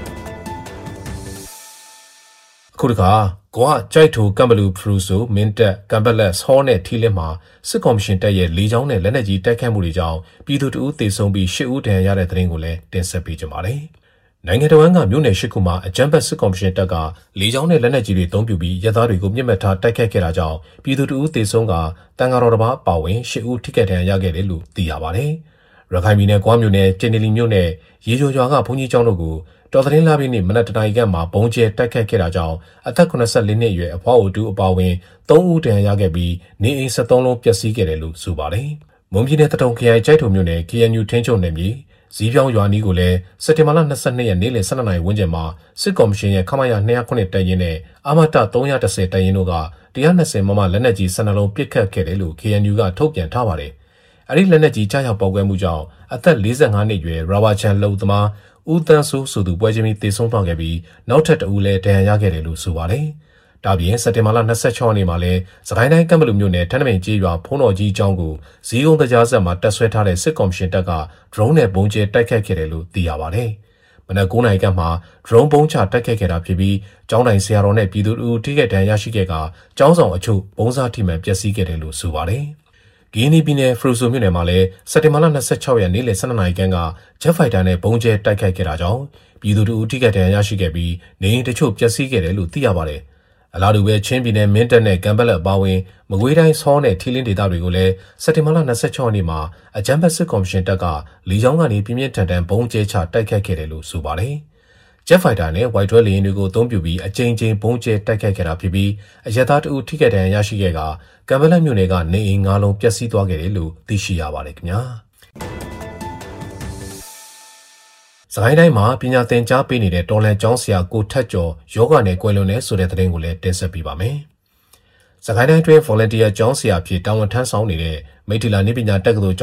အခုတခါကွာကြိုက်ထိုကမ်ဘလူဖရူဆိုမင်းတက်ကမ်ဘလက်ဆောနဲ့ထီလစ်မှာစစ်ကော်မရှင်တပ်ရဲ့လေကြောင်းနဲ့လက်နက်ကြီးတိုက်ခိုက်မှုတွေကြောင့်ပြည်သူတအုပ်သေဆုံးပြီး၈ဦးဒဏ်ရာရတဲ့သတင်းကိုလည်းတင်ဆက်ပေးကြပါမယ်။နိုင်ငံတော်ကမြို့နယ်၈ခုမှာအကြမ်းဖက်စစ်ကော်မရှင်တပ်ကလေကြောင်းနဲ့လက်နက်ကြီးတွေတုံးပြပြီးရဲသားတွေကိုမြစ်မှတ်ထားတိုက်ခိုက်ခဲ့တာကြောင့်ပြည်သူတအုပ်သေဆုံးကတန်ဃာတော်တစ်ပါးပါဝင်၈ဦးထိခိုက်ဒဏ်ရာရခဲ့တယ်လို့သိရပါတယ်။ရခိုင်ပြည်နယ်ကွာမြို့နယ်ကျင်းနီလီမြို့နယ်ရေကျော်ရွာကဘုန်းကြီးကျောင်းတို့ကိုတော်သတင်းလာပြီးနေ့မနက်တနာရီခန့်မှာဘုံကျဲတိုက်ခတ်ခဲ့တာကြောင့်အသက်၇၄နှစ်အရွယ်အဖွားအိုတူအပါဝင်၃ဦးဒဏ်ရာရခဲ့ပြီးနေအိမ်၁၃လုံးပျက်စီးခဲ့တယ်လို့ဆိုပါတယ်။မွန်ပြည်နယ်တတုံခရိုင်ကျိုက်ထုံမြို့နယ် ကေအန်ယူ ထင်းချုံနယ်မြေဇီးပြောင်းရွာနီးကိုလည်းစက်တင်ဘာလ၂၂ရက်နေ့လယ်၁၂နာရီဝန်းကျင်မှာစစ်ကော်မရှင်ရဲ့ခမရ၂၀၇တပ်ရင်းနဲ့အာမတ၃၁၀တပ်ရင်းတို့က၁၂၀မမလက်နက်ကြီး၁၂လုံးပစ်ခတ်ခဲ့တယ်လို့ ကေအန်ယူ ကထုတ်ပြန်ထားပါတယ်။အဲဒီလက်နက်ကြီးကြားရောက်ပေါက်ကွဲမှုကြောင့်အသက်၄၅နှစ်အရွယ်ရာဘာချန်လုံသမားဦးတန်းစိုးဆိုသူပွဲချင်းပြီးသေဆုံးသွားခဲ့ပြီးနောက်ထပ်တဦးလည်းဒဏ်ရာရခဲ့တယ်လို့ဆိုပါတယ်။ဒါပြင်စက်တင်ဘာလ၂၆ရက်နေ့မှာလည်းစကိုင်းတိုင်းကမ်ဘလူမြို့နယ်ထန်းတပင်ကြီးရွာဖုံးတော်ကြီးကျောင်းကိုဇီးကုန်းတရားဆက်မှာတက်ဆွဲထားတဲ့စစ်ကော်မရှင်တပ်ကဒရုန်းနဲ့ဘုံကျဲတိုက်ခတ်ခဲ့တယ်လို့သိရပါတယ်။မနက်၉နာရီခန့်မှာဒရုန်းဘုံချတိုက်ခတ်ခဲ့တာဖြစ်ပြီးကျောင်းတိုင်ဆရာတော်နဲ့ပြည်သူတို့ထိခိုက်ဒဏ်ရာရရှိခဲ့ကကျောင်းဆောင်အချို့ဘုံစားထိမှန်ပျက်စီးခဲ့တယ်လို့ဆိုပါတယ်။ဂီနီပြည်နယ်ဖရူဆိုမြို့နယ်မှာလည်းစက်တင်ဘာလ၂၆ရက်နေ့လယ်၁၂နာရီခန့်ကဂျက်ဖိုက်တာနဲ့ဘုံကျဲတိုက်ခိုက်ခဲ့တာကြောင့်ပြည်သူတို့ထိခိုက်ဒဏ်ရာရရှိခဲ့ပြီးနေအိမ်တချို့ပျက်စီးခဲ့တယ်လို့သိရပါတယ်။အလားတူပဲချင်းပြည်နယ်မင်းတပ်နဲ့ကံပက်လက်အပါအဝင်မကွေးတိုင်းဆောနဲ့ထီလင်းဒေသတွေကိုလည်းစက်တင်ဘာလ၂၆ရက်နေ့မှာအကြမ်းဖက်စစ်ကော်မရှင်တပ်ကလေကြောင်းကနေပြင်းပြင်းထန်ထန်ဘုံကျဲချတိုက်ခတ်ခဲ့တယ်လို့ဆိုပါတယ်။ Jet Fighter နဲ့ White Dwarf လေယာဉ်တွေကိုအသုံးပြုပြီးအကြိမ်ကြိမ်ဘုံကျဲတိုက်ခတ်ခဲ့တာဖြစ်ပြီးအရက်သားတအုပ်ထိခိုက်ဒဏ်ရာရရှိခဲ့ကကံပက်လက်မြို့နယ်ကနေအိမ်၅လုံးပျက်စီးသွားခဲ့တယ်လို့သိရှိရပါတယ်ခင်ဗျာ။စကိုင်းတိုင်းမှာပညာသင်ကြားပေးနေတဲ့တော်လန်ကျောင်းဆရာကိုထက်ကျော်ယောဂနဲ့ကွယ်လွန်တဲ့ဆိုတဲ့သတင်းကိုလည်းတင်ဆက်ပေးပါမယ်။စကိုင်းတိုင်းတွင် volunteer ကျောင်းဆရာဖြစ်တာဝန်ထမ်းဆောင်နေတဲ့မိထီလာနေပညာတက္ကသိုလ်